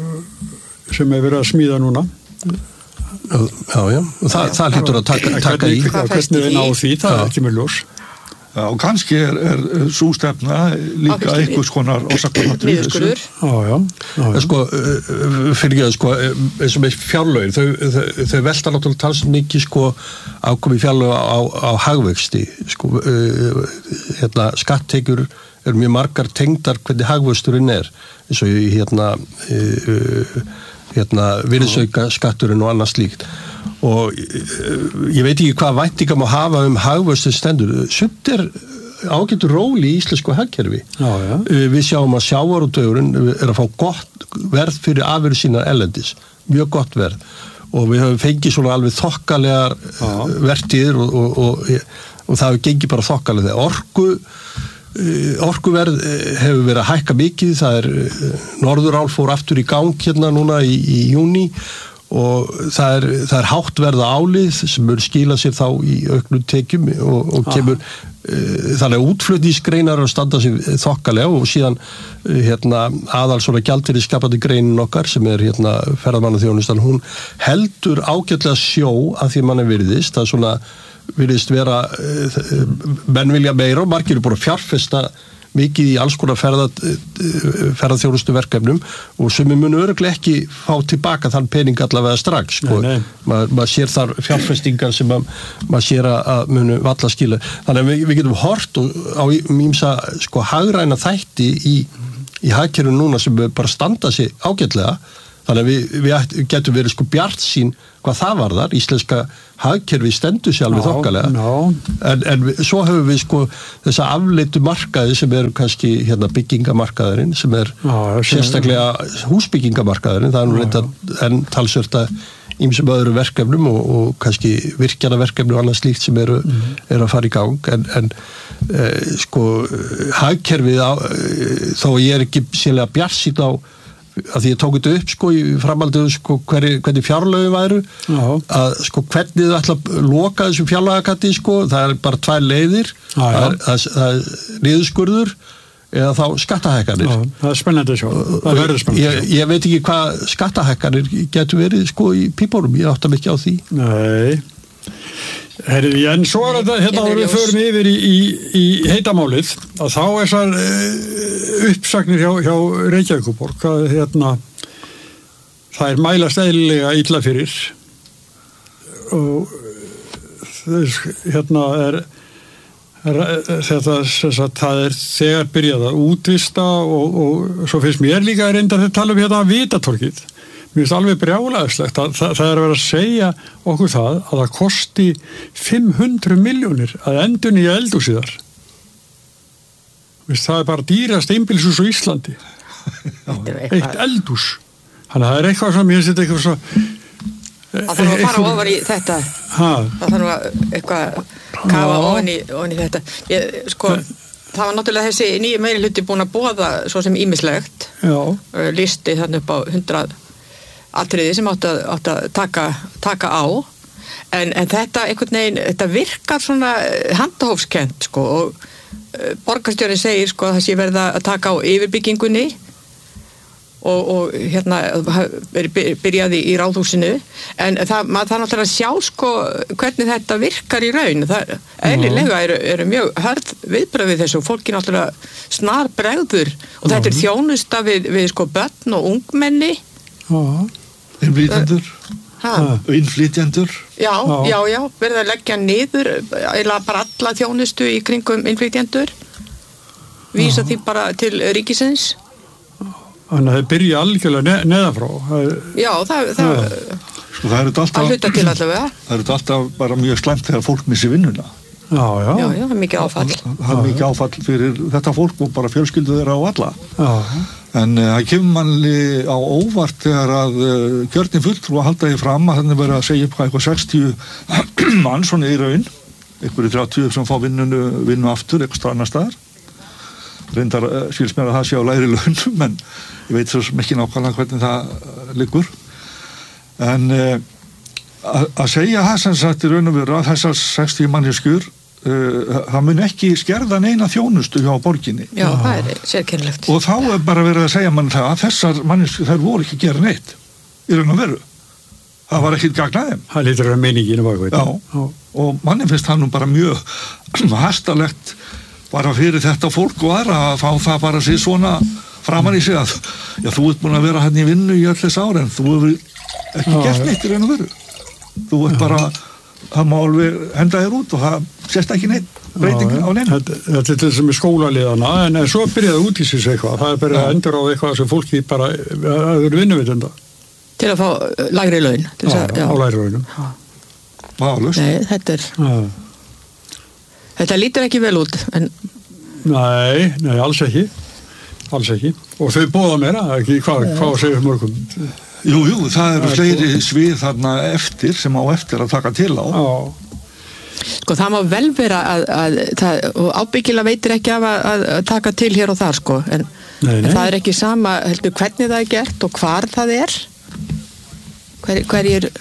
sem er verið að smíða núna. Já, það hlýtur að taka í. Hvernig við ná því, það er ekki með ljós. Og kannski er sú stefna líka einhvers konar orsakaþáttur í þessu. Sko, fyrir ekki sko, eins og með fjárlögin, þau velta náttúrulega talsum mikið sko ákomi fjárlög á hagvexti. Sko, skatttekjur eru mjög margar tengdar hvernig hagvöxturinn er. Eins og virðisauka skatturinn og annað slíkt. Og ég veit ekki hvað væntingar má hafa hagvöxtu stendur. Sumt er ágætur róli í íslensku hagkerfi. Við sjáum að sjávarútvegurinn er að fá gott verð fyrir afurðir sínar erlendis. Mjög gott verð. Og við höfum fengið svona alveg þokkalegar vertíðir og það hefur gengið bara þokkalega. Orkuverð hefur verið að hækka mikið. Það er Norðurál fór aftur í gang hérna núna í júní og það er hátt verð á álið sem mun skila sér þá í auknum tekjum og kemur þannig að útflutningsgreinar að standa sér þokkalega og síðan aðal svona gjaldeyrisskapandi greinin okkar sem er ferðamannaþjónustan, hún heldur ágætlega sjó að því manni virðist, það er svona virðist vera menn vilja meira og margir eru búin að fjárfesta mikið í alls konar ferðaþjónustu verkefnum og sem munu örugglega ekki fá tilbaka þann pening allavega strax sko. Maður sér þar fjárfestingar sem maður sér að munu valla skila. Þannig að við getum hort á ýmsa sko hagræna þætti í hagkerfinu núna sem bara standa sig ágætlega. Þannig að við getum verið sko bjartsýn hvað það varðar. Íslenska hagkerfi stendur sig alveg þokkalega. En svo höfum við sko þessa afleitu markaði sem eru kannski byggingamarkaðurinn sem sérstaklega húsbyggingamarkaðurinn. Það nú reynda en talsvert að ýmsum öðrum verkefnum og kannski virkjanaverkefnum og annað slíkt sem eru að fara í gang. En sko hagkerfið þó ég ekki sérlega bjartsýn á að því ég tók þetta upp sko í framhaldinu sko hvernig fjárlögin væru að sko hvernig þau ætla að loka þessum fjárlagakatti sko það bara 2 leiðir það er niðurskurður eða þá skattahækkanir. Það er spennandi svo. Það verður spennandi. Ég veit ekki hvað skattahækkanir getur verið sko í pípunum, ég átta mig ekki á því. Nei. Herri, en svo þetta, hérna við förum yfir í heitamálið, að þá þessar uppsagnir hjá Reykjavíkurborg, að það mælast eðlilega illa fyrir og það þegar byrjað að útvista og svo finnst mér líka að reynda að tala um Vitatorgið. Mér finnst alveg brjálæðislegt að það er að vera að segja okkur það að það kosti 500 milljónir að endurnýja eldhúsið þar. Það er bara dýrast einbýlishús á Íslandi. Eitt eldhús. Þannig að það er eitthvað sem ég finnst eitthvað svo... Það þarf að fara ofar í þetta. Það þarf að eitthvað kafa ofan í þetta. Það var náttúrulega þessi nýju meirihluti búin að boða svo sem ýmislegt. Listi þannig upp á 100 atriði sem átt að taka á en þetta einhvern veginn þetta virkar svona handahófskennt sko og borgarstjóri segir sko að það sé verða að taka á yfirbyggingunni og byrjaði í Ráðhúsinu en maður þarf náttúrulega að sjá sko hvernig þetta virkar í raun eðlilega eru mjög hörð viðbrögð við þessu og fólki náttúrulega snar bregður og þetta er þjónusta við sko börn og ungmenni innflytjendur já, verða að leggja niður eða bara alla þjónustu í kringum innflytjendur vísa því bara til ríkisins. Þannig að það byrja algjörlega neðanfrá. Já, það er alltaf bara mjög slæmt þegar fólk missi vinnuna. Já, það er mikið áfall. Það er mikið áfall fyrir þetta fólk og bara fjölskyldu þeirra á alla. En það kemur manni á óvart þegar að kjörnin fulltrú að halda því fram að þannig verið að segja upp eitthvað 60 mann svona í raun, einhverju 30 sem fá vinnu aftur eitthvað annar staðar. Reyndar skilst mér að það sé á lægri launum, en ég veit svo ekki nákvæmlega hvernig það liggur. En að segja það sem sagt í raun og veru að þessar 60 manneskjur það mun ekki skerða neina þjónustu hjá borginni. Já, það er sérkennilegt. Og þá er bara verið að segja mann það að þessar manneskjur þær voru ekki að gera neitt í raun og veru. Það var ekkert gagnað þeim. Það lítur að meininginu bakveit. Já, og manni finnst það nú bara mjög hastalegt bara fyrir þetta fólk og aðra að fá það bara sér svona framan í sig að já, þú ert búin að vera hann í vinnu í öll þess ára en þú hefur ekki gert neitt í raun og veru. Þú ert bara það má alveg henda þér út og það sést ekki neitt breyting á neina. Þetta er sem er skólaliðana en svo byrjaði út í sig eitthvað. Það er bara endur á eitthvað sem fólki bara eru vinnuvitenda. Til að fá lægri laun. Á lægri launum. Válust. Nei, þetta lítur ekki vel út. En... Nei, alls ekki. Alls ekki. Og þau bóða meira, ekki hvað segir morgun? Jú, það eru fleiri svið þarna eftir sem á eftir að taka til á. Sko það má vel vera að og ábyggilega veitir ekki af að taka til hér og þar sko, en það er ekki sama heldur hvernig það er gert og hvar það er. Hverjir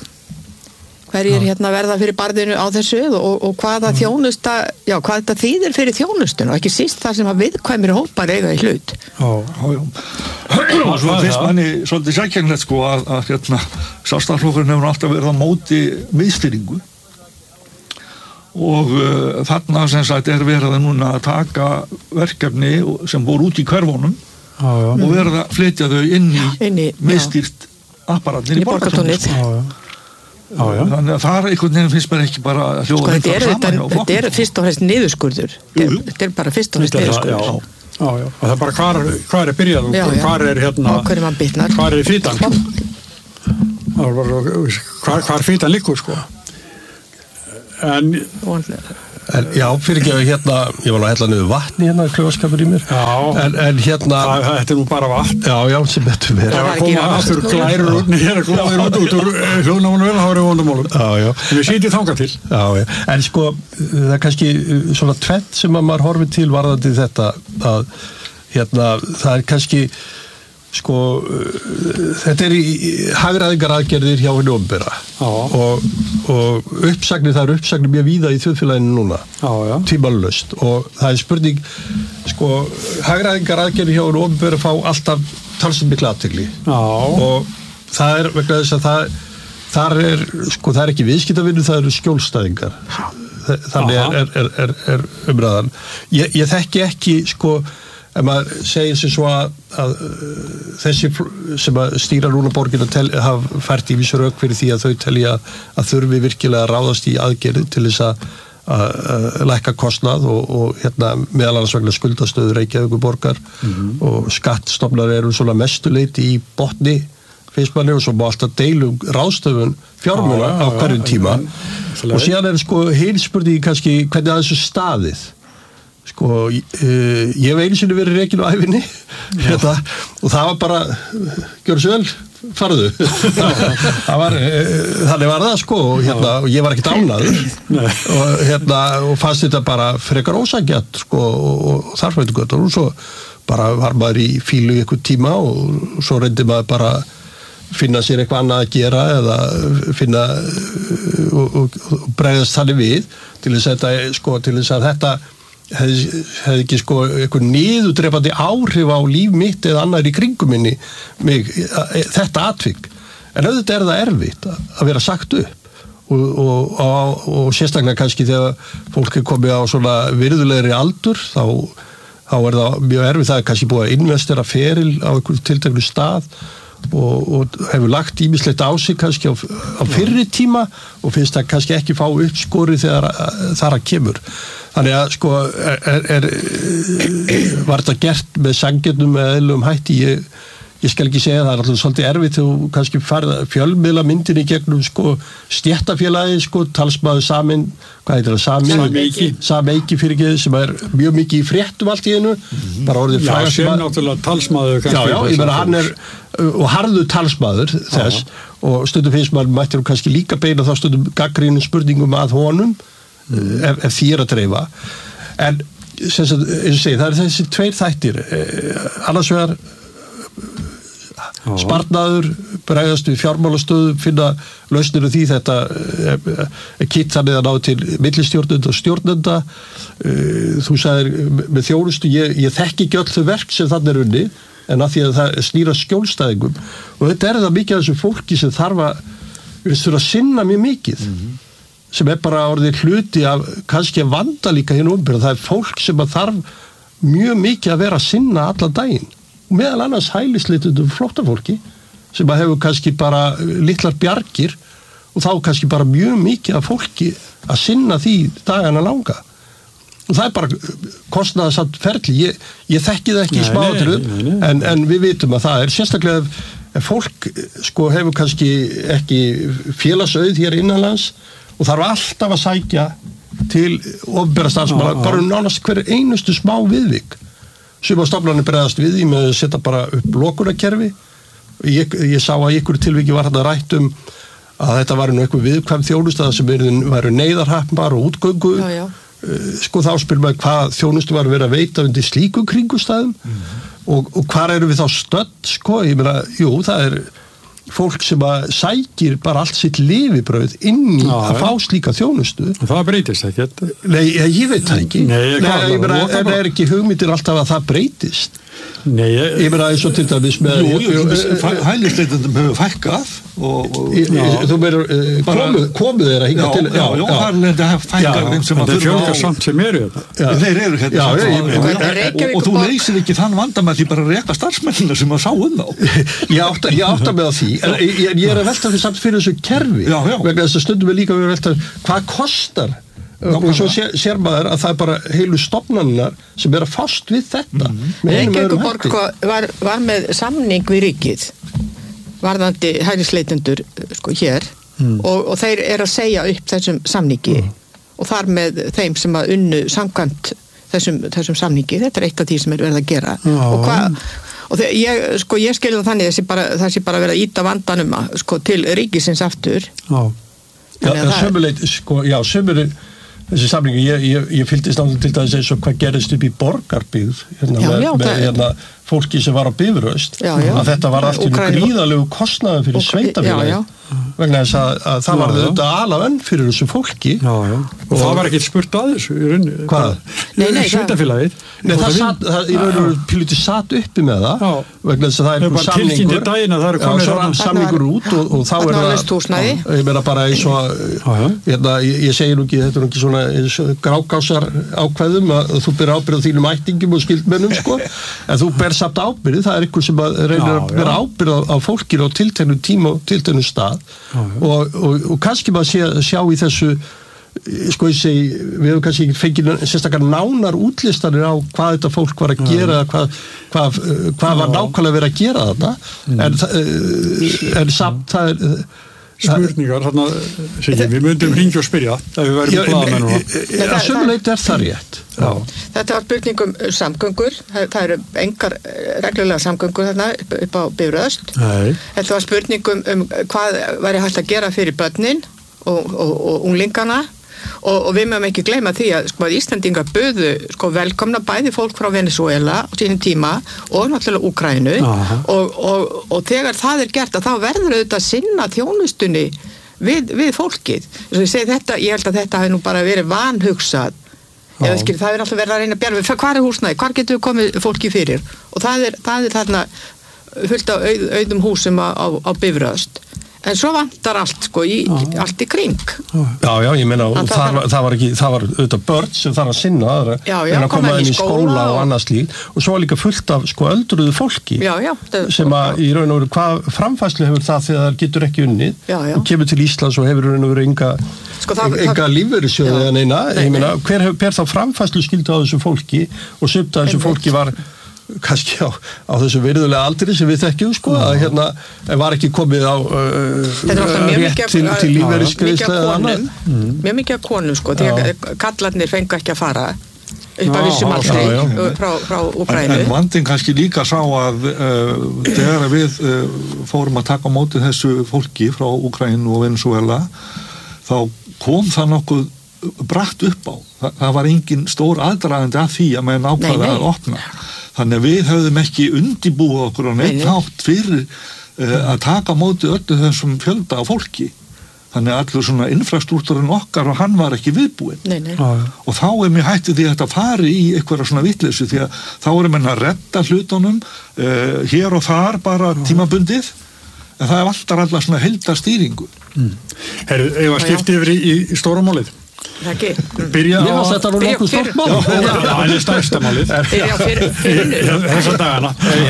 verða fyrir barðinu á þessu og hvaða þjónusta, já, hvað þetta þýðir fyrir þjónustun og ekki síst það sem að viðkvæmir hópar eiga í hlut. Já. Og svo finnst manni svolítið sérkennilegt sko að Sjálfstæðisflokkurinn hefur alltaf verið á móti miðstýringu og þarna sem sagt verið núna að taka verkefni sem voru út í hverfunum og verið að flytja þau inn í miðstýrt apparatnir í Borgartúnið. Þannig að það einhvern veginn finnst bara ekki bara að hljóða þetta fyrst og fremst niðurskurður. Þetta bara fyrst og fremst niðurskurður. Já, og það bara hvar byrjað og hvar fítan hvar fítan líkur sko en já, fyrir ekki ég var að hella niður vatni klaufaskapur í mér en þetta nú bara vatn já, sem betur verið það koma aftur glærur út úr hljóðnámanum vel, það var í vondumálum en við sýtum þangað til en sko, það kannski svona tvennt sem að maður horfir til varðandi þetta að það kannski sko, þetta í hagræðingaraðgerðir hjá henni opinbera og uppsagnir, það uppsagnir mjög víða í þjóðfélaginu núna tímalaust og það spurning sko, hagræðingaraðgerðir hjá henni opinbera fá alltaf talsvert mikla athygli og það vegna þess að þar sko, það ekki viðskiptavinnu, það eru skjólstæðingar þannig er umræðan ég þekki ekki sko ef maður segir sem svo að þessi sem að stýra núna borgina hafa fært í vísu rök fyrir því að þau telja að þurfi virkilega að ráðast í aðgerðir til þess að lækka kostnað og meðal annars vegna skuldastöðu Reykjavíkurborgar og skattstofnar eru svona mestuleyti í botni finnst manni og svo má alltaf deilum ráðstöfun fjármuna á hverjum tíma og síðan sko heilspurningi kannski hvernig að þessu staðið sko, ég hef einu sinni verið rekinn á ævinni og það var bara gjörðu svo vel, farðu þannig var það sko og ég var ekkert ánægður og fannst þetta bara frekar ósanngjarnt sko og þar veitu gott og svo bara var maður í fílu í einhvern tíma og svo reyndi maður bara finna sér eitthvað annað að gera eða finna og bregðast þannig við til þess að þetta hefði ekki sko eitthvað niðurdrepandi áhrif á líf mitt eða annar í kringum minni þetta atvik en auðvitað það erfitt að vera sagt upp og sérstaklega kannski þegar fólk komið á svona virðulegri aldur þá það mjög erfitt það kannski búið að investera feril á einhverjum tilteknu stað og hefur lagt ýmislegt á sig kannski á fyrri tíma og finnst það kannski ekki fá uppskori þegar þar að kemur þannig að sko var þetta gert með sanngjarnum með eðlilegum hætti ég skal ekki segja það alltaf svolítið erfitt þú kannski fjölmiðla myndin í gegnum sko stéttafélagi sko talsmaður hvað heitir það Sameiki fyrirgeði sem mjög mikið í fréttum allt í einu bara orðið frægast sem náttúrulega talsmaður ég meina hann og harður talsmaður þess og stundum finnst maður mættir kannski líka beina þá stundum gagnrýnum spurningum að honum ef því að dreifa en sem sagt, eins og segi, það þessi tveir þættir annars vegar sparnaður, bregðast við fjármálastöðu, finna lausnir því þetta kitt þannig að ná til millistjórnenda og stjórnenda þú sagðir með þjónustu ég þekki ekki öll þau verk sem þannig unni en að því að það snýra skjólstæðingum og þetta það mikið af þessu fólki sem þarf að sinna mjög mikið sem bara orðið hluti af kannski að vanda líka hérna það fólk sem þarf mjög mikið að vera að sinna allan daginn og meðal annars hælisleitundum flóttafólki sem hefur kannski bara litlar bjargir og þá kannski bara mjög mikið af fólki að sinna því dagana langa og það bara kostnaðarsamt ferli ég þekki það ekki í smáatriðum en við vitum að það sérstaklega ef fólk sko hefur kannski ekki félagsauð hér innanlands og þarf alltaf að sækja til opinbera starfsmanna bara nánast hver einustu smá viðvik sem að stofnarnir bregðast við í með að setja bara upp lokunarkerfi ég sá að ykkur tilviki var þarna rætt að þetta var eitthvað viðkvæm þjónusta sem væru neyðarhafnar og útgöngu sko þá spyrir maður hvað þjónustu var verið að veita undir slíkum kringustæðum og hvar eru við þá stödd sko, ég meina, jú, það fólk sem að sækir bara allt sitt lifibrauð inn í að fá slíka þjónustu. Það breytist ekki. Nei, ég veit það ekki. En ekki hugmyndir alltaf að það breytist? Nei, ég meina eins og til dæmis með hælisleitendum hefur fækkað þú meður komu þeir að hinga til það er fækkað þeim sem að þurfa fjölgar samt sem eru þeir eru hérna og þú leysir ekki þann vanda með því bara að reka starfsmennina sem að sá þá ég átta mig á því en ég er að velta því samt fyrir þessu kerfi vegna þess að stundum við líka að velta hvað kostar og svo sér maður að það er bara heilu stofnanirnar sem að fást við þetta Reykjavíkurborg var með samning við ríkið varðandi hælisleitendur hér og þeir að segja upp þessum samningi og þar með þeim sem að unnu samkvæmt þessum samningi þetta eitt af því sem verið að gera og ég skilði það þannig það sé bara verið að ýta vandanum til ríkisins aftur sömuleit þessi samlingu, ég fylgdist náttúrulega til dæmis eins og hvað gerist upp í Borgarbyggð með fólki sem var á Bifröst að þetta var allt í gríðalegu kostnaði fyrir sveitafélagi vegna þess að það var þetta ala önn fyrir þessu fólki og það var ekkert spurt að þessu hvað? Sveitafélagið það í raun og píluti satt uppi með það vegna þess að það er samlingur út og þá er það ég meina bara eins og ég segi nú ekki þetta er ekki svona grágásar ákvæðum að þú ber ábyrgð á þínum ættingum og skildmennum en þú ber samt ábyrgð, það er einhver sem reynir að bera ábyrgð á fólkinu á tilteknum tíma og tilteknum stað og kannski maður sjá í þessu sko ég segi, við hefum kannski ekki fengið sérstakar nánar útlistanir á hvað þetta fólk var að gera hvað var nákvæmlega verið að gera þarna en samt það er spurningar, við myndum hringja og spyrja ef við værum blaðamenn að sömuleit er það rétt Þetta var spurningum samgöngur það eru engar reglulega samgöngur þarna upp á Bifröst Þetta var spurningum hvað væri hægt að gera fyrir börnin og unglingana og við mögum ekki gleyma því að Íslendingar buðu velkomna bæði fólk frá Venezuela á sínum tíma og náttúrulega Úkraínu og þegar það er gert að þá verður auðvitað að sinna þjónustunni við fólkið ég held að þetta hafi nú bara verið vanhugsað eða það er alltaf verið að reyna að bjarga hvar er húsnæði, hvar getur við komið fólki fyrir og það er þarna fullt af auðum húsum á Bifröst en svo vantar allt allt í kring Já, ég meina það var auðvitað börn sem þarf að sinna en að koma inn í skóla og annað slíkt og svo var líka fullt af öldruðu fólki sem að í raun og veru hvað framfærslu hefur það þegar það getur ekki unnið og kemur til Íslands og hefur raun og veru enga lífeyrissjóði en ég meina hver ber þá framfærslu skyldu á þessu fólki og sumt að þessu fólki var kannski á þessu virðulega aldri sem við þekkjum að var ekki komið á rétt til lífeyrisgreiðslu eða annað mjög mikið af konum því að kallarnir fengu ekki að fara upp að vissum aldrei frá Úkraínu en vandinn kannski líka sá að þegar við fórum að taka á móti þessu fólki frá Úkraínu og Venezuela þá kom það nokkuð bratt upp á það var engin stór aðdragandi að því að menn ákvaða að opna þannig að við höfðum ekki undibúið okkur á neitt hátt fyrir að taka á móti öllu þessum fjölda af fólki þannig að allur svona infrastruktúrin okkar og hann var ekki viðbúinn og þá mjög hættið því að þetta fari í einhverja svona vitleysu því að þá menn að redda hlutunum hér og þar bara tímabundið en það vantar alltaf svona heildarstýringu Ef að skipti yfir í stóra málið byrja á þetta var nokkuð stórt mál það er stærsta málið þessa dagana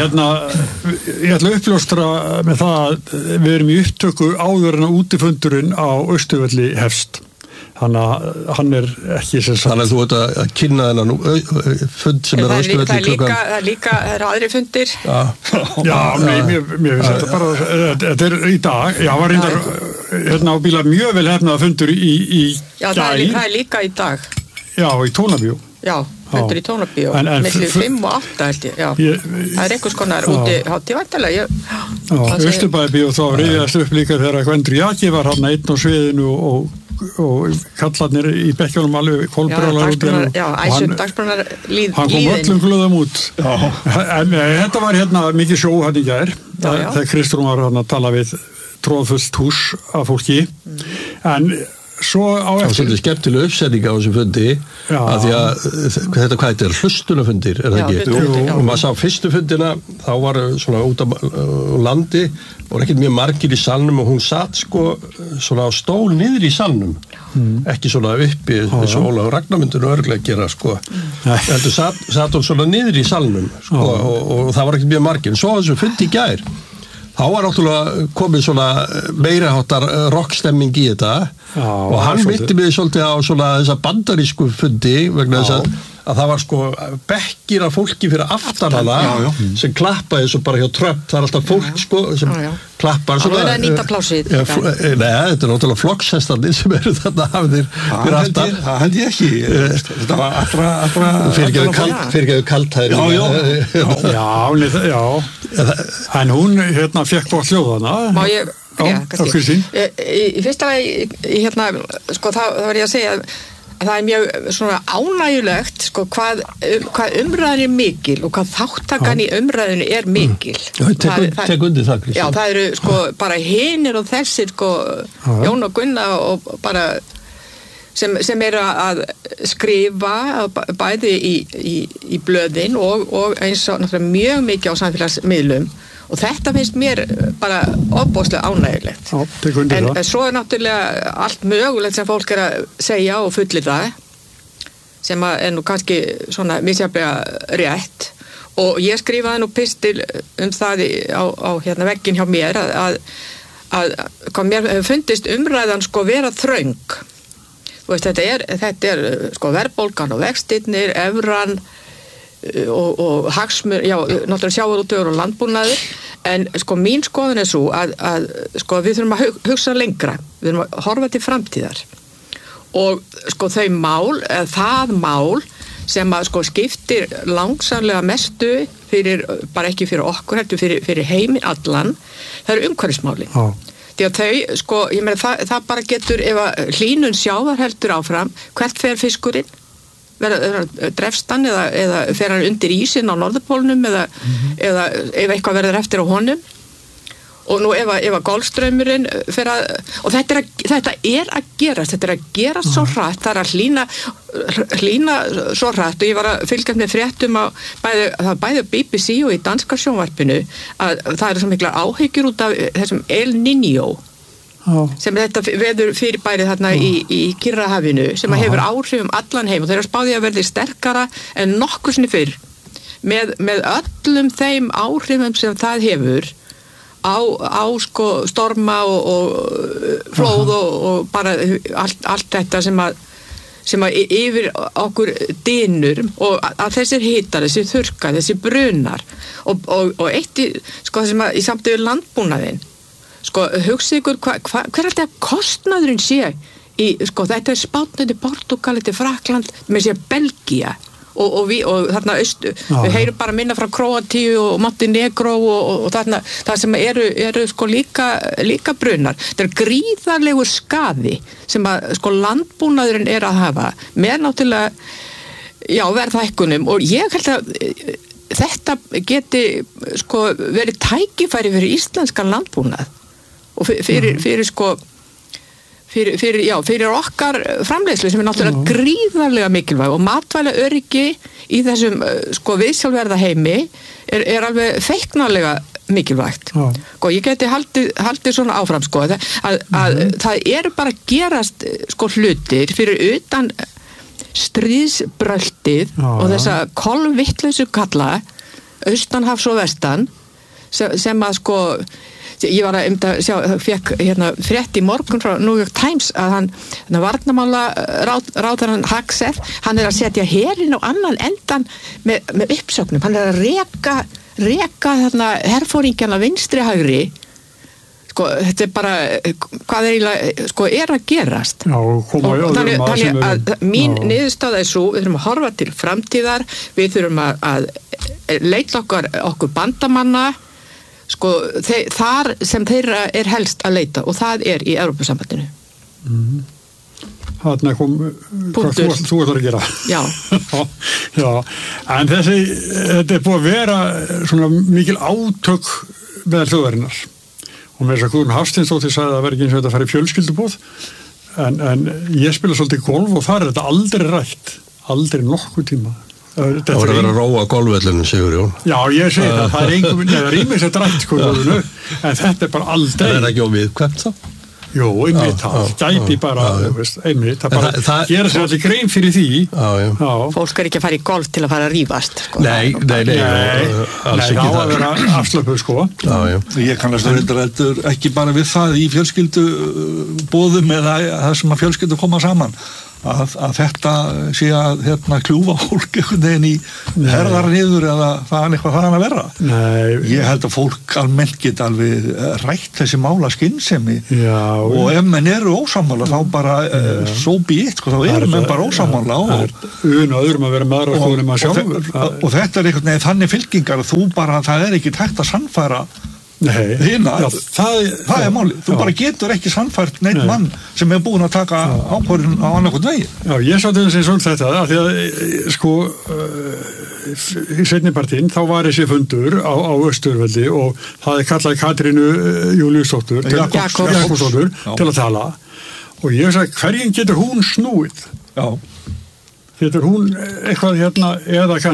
ég ætla að uppljóstra með það að við erum í upptöku áður en að útifundurinn á Austurvelli hefst þannig að hann er ekki þannig að þú ert að kynna þennan fund sem er á Austurvelli klukkan það er líka aðri fundir mér finnst þetta bara þetta er í dag var reyndar á bíla mjög vel hefnaða fundur í það er líka í dag í Tónabíó fundur í Tónabíó milli 5 og 8 held ég það er einhvers konar úti hátíð væntanlega Austurbæðarbíó þá reyðast upp líka þegar Gvendur Jaki var hann einn á sviðinu og og kallarnir í bekkjunum alveg kolbrjálar út dagsbrunar hann kom öllum glöðum út en þetta var mikið sjó í gær þegar Kristrún var að tala við tróðfullt hús af fólki en svo á eftir... Það var svolítið skemmtileg uppsetning á þessu fundi að því að hvað þetta hlustunafundir, það ekki? Og maður sá fyrstu fundina, þá var svona út á landi og ekkert mjög margir í salnum og hún satt svona á stól niður í salnum ekki svona uppi eins og Ólafur Ragnar myndi örugglega gera heldur satt hún svona niður í salnum og það var ekkert mjög margir en svo þessu fundi í gær þá var náttúrulega komið svona meiriháttar rockstemming í þetta og hann minnti mig svolítið á svona þessa bandarísku fundi vegna þess að það var bekkir af fólki fyrir aftan hana sem klappaði svo bara hjá Trump það alltaf fólk sem klappar það verður að nýta plásið þetta náttúrulega flokkshestarnir sem eru þarna hafðir fyrir aftan það held ég ekki þetta var allra fyrirgeðu kaltæðir já en hún fekk bort hljóðana má ég í fyrsta lagi það var ég að segja að það mjög svona ánægjulegt hvað umræðin er mikil og hvað þáttakan í umræðinu er mikil tek undir það Kristín já það eru bara hinir og þessir Jón og Gunna og bara sem eru að skrifa bæði í blöðin og eins og náttúrulega mjög mikið á samfélagsmiðlum og þetta finnst mér bara ofboðslega ánægjulegt en svo náttúrulega allt mögulegt sem fólk að segja og fullyrða sem er nú kannski svona misjafnlega rétt og ég skrifaði nú pistil það á vegginn hjá mér að mér fundist umræðan vera þröng þetta er verðbólgan og vextirnir, evran og hagsmur, náttúrulega sjávarútvegur og landbúnaður en mín skoðun er svo að við þurfum að hugsa lengra við þurfum að horfa til framtíðar og það mál sem að skiptir langsamlega mestu bara ekki fyrir okkur heldur fyrir heiminn allan það eru umhverfismálin því að ég meina það bara getur ef að hlýnun sjávar heldur áfram hvert fer fiskurinn drefst hann eða fer hann undir ísinn á norðurpólnum eða ef eitthvað verður eftir á honum og nú ef að golfstraumurinn fer að og þetta er að gerast svo hratt það er að hlýna svo hratt og ég var að fylgjast með fréttum á bæði BBC og í danska sjónvarpinu að það eru svo miklar áhyggjur út af þessum El Niño sem þetta veður fyrirbærið þarna í Kyrrahafinu sem hefur áhrif allan heim og þeir eru spáði að verði sterkara en nokkuð sinni fyrr með öllum þeim áhrifum sem það hefur á storma og flóð og bara allt þetta sem að yfir okkur dynur og að þessir hitar, þessir þurrkar, þessir brunar og eitt það sem að í samtöðu landbúnaðinn hugsið ykkur hver alltaf kostnaðurinn sé í þetta er Spánn, þetta er Portúgal, þetta er Frakland með sér Belgía og þarna austu við heyrum bara minna frá Króatíu og Montenegro og þarna það sem eru líka brunar þetta er gríðarlegur skaði sem að landbúnaðurinn er að hafa með náttúrulega verðhækkunum og ég held að þetta geti verið tækifæri fyrir íslenskan landbúnað og fyrir okkar framleiðslu sem er náttúrulega gríðarlega mikilvæg og matvælaöryggi í þessum viðsjálfverða heimi er alveg feiknarlega mikilvægt ég geti haldið svona áfram að það eru bara að gerast hlutir fyrir utan stríðsbröltið og þessa kolvittlausu kalla austanhafs og vestan sem að ég var að fekk frétt í morgun frá New York Times að hann varnarmála ráðherrann Hagseth, hann er að setja herinn á annan endan með uppsögnum, hann er að reka herfóringjana vinstri hægri þetta er bara hvað er að gerast þannig að mín niðurstaða er svo við þurfum að horfa til framtíðar við þurfum að leita okkur bandamanna þar sem þeirra er helst að leita og það er í Evrópusambandinu þarna kom hvað þú ætlar að gera. Já. Já, en þetta búið að vera svona mikil átök meðal þjóðarinnar og með þess að Guðrún Hafsteinsdóttir sagði að það verði ekki eins og þetta að fara í fjölskylduboð en ég spila svolítið golf og þar þetta aldrei rætt, aldrei nokkuð tíma. Það voru að vera að róa golfvellinu, Sigurjón. Já, ég segi það er einhver, það er ímins að drætt en þetta bara aldrei. Það ekki á viðkvæmt þá? Jú, einmitt, það gæti bara, einmitt, það bara gera sér allir grein fyrir því. Já. Fólk ekki að fara í golf til að fara að rífast. Sko. Nei, það á að vera afslöpuð, sko. Ég kannast heldur ekki bara við það í fjölskyldu boðum eða það sem að fjölskyldu koma saman. Að þetta sé að kljúfa fólk einhvern veginn í herðar niður eða það er eitthvað þaðan að vera. Nei. Ég held að fólk almennt geta alveg rætt þessi mála skynsemi og ef menn eru ósammála þá bara so be it, sko, þá eru menn bara ósammála öðrum að vera maður og skoðum að sjálfur. Og þetta er einhvern veginn þannig fylkingar að það er ekki hægt að sannfæra það er málið, þú bara getur ekki sannfært neitt mann sem er búin að taka ákvörðun á annarkvæmt vegi. Já, ég sá til þess að þetta af því að sko í seinnipartinn þá var þessi fundur á Austurveldi og það er kallað Katrínu Júlíusdóttur Jakobsdóttur til að tala og ég sagði hverjum getur hún snúið? Já. Getur hún eitthvað eða kannski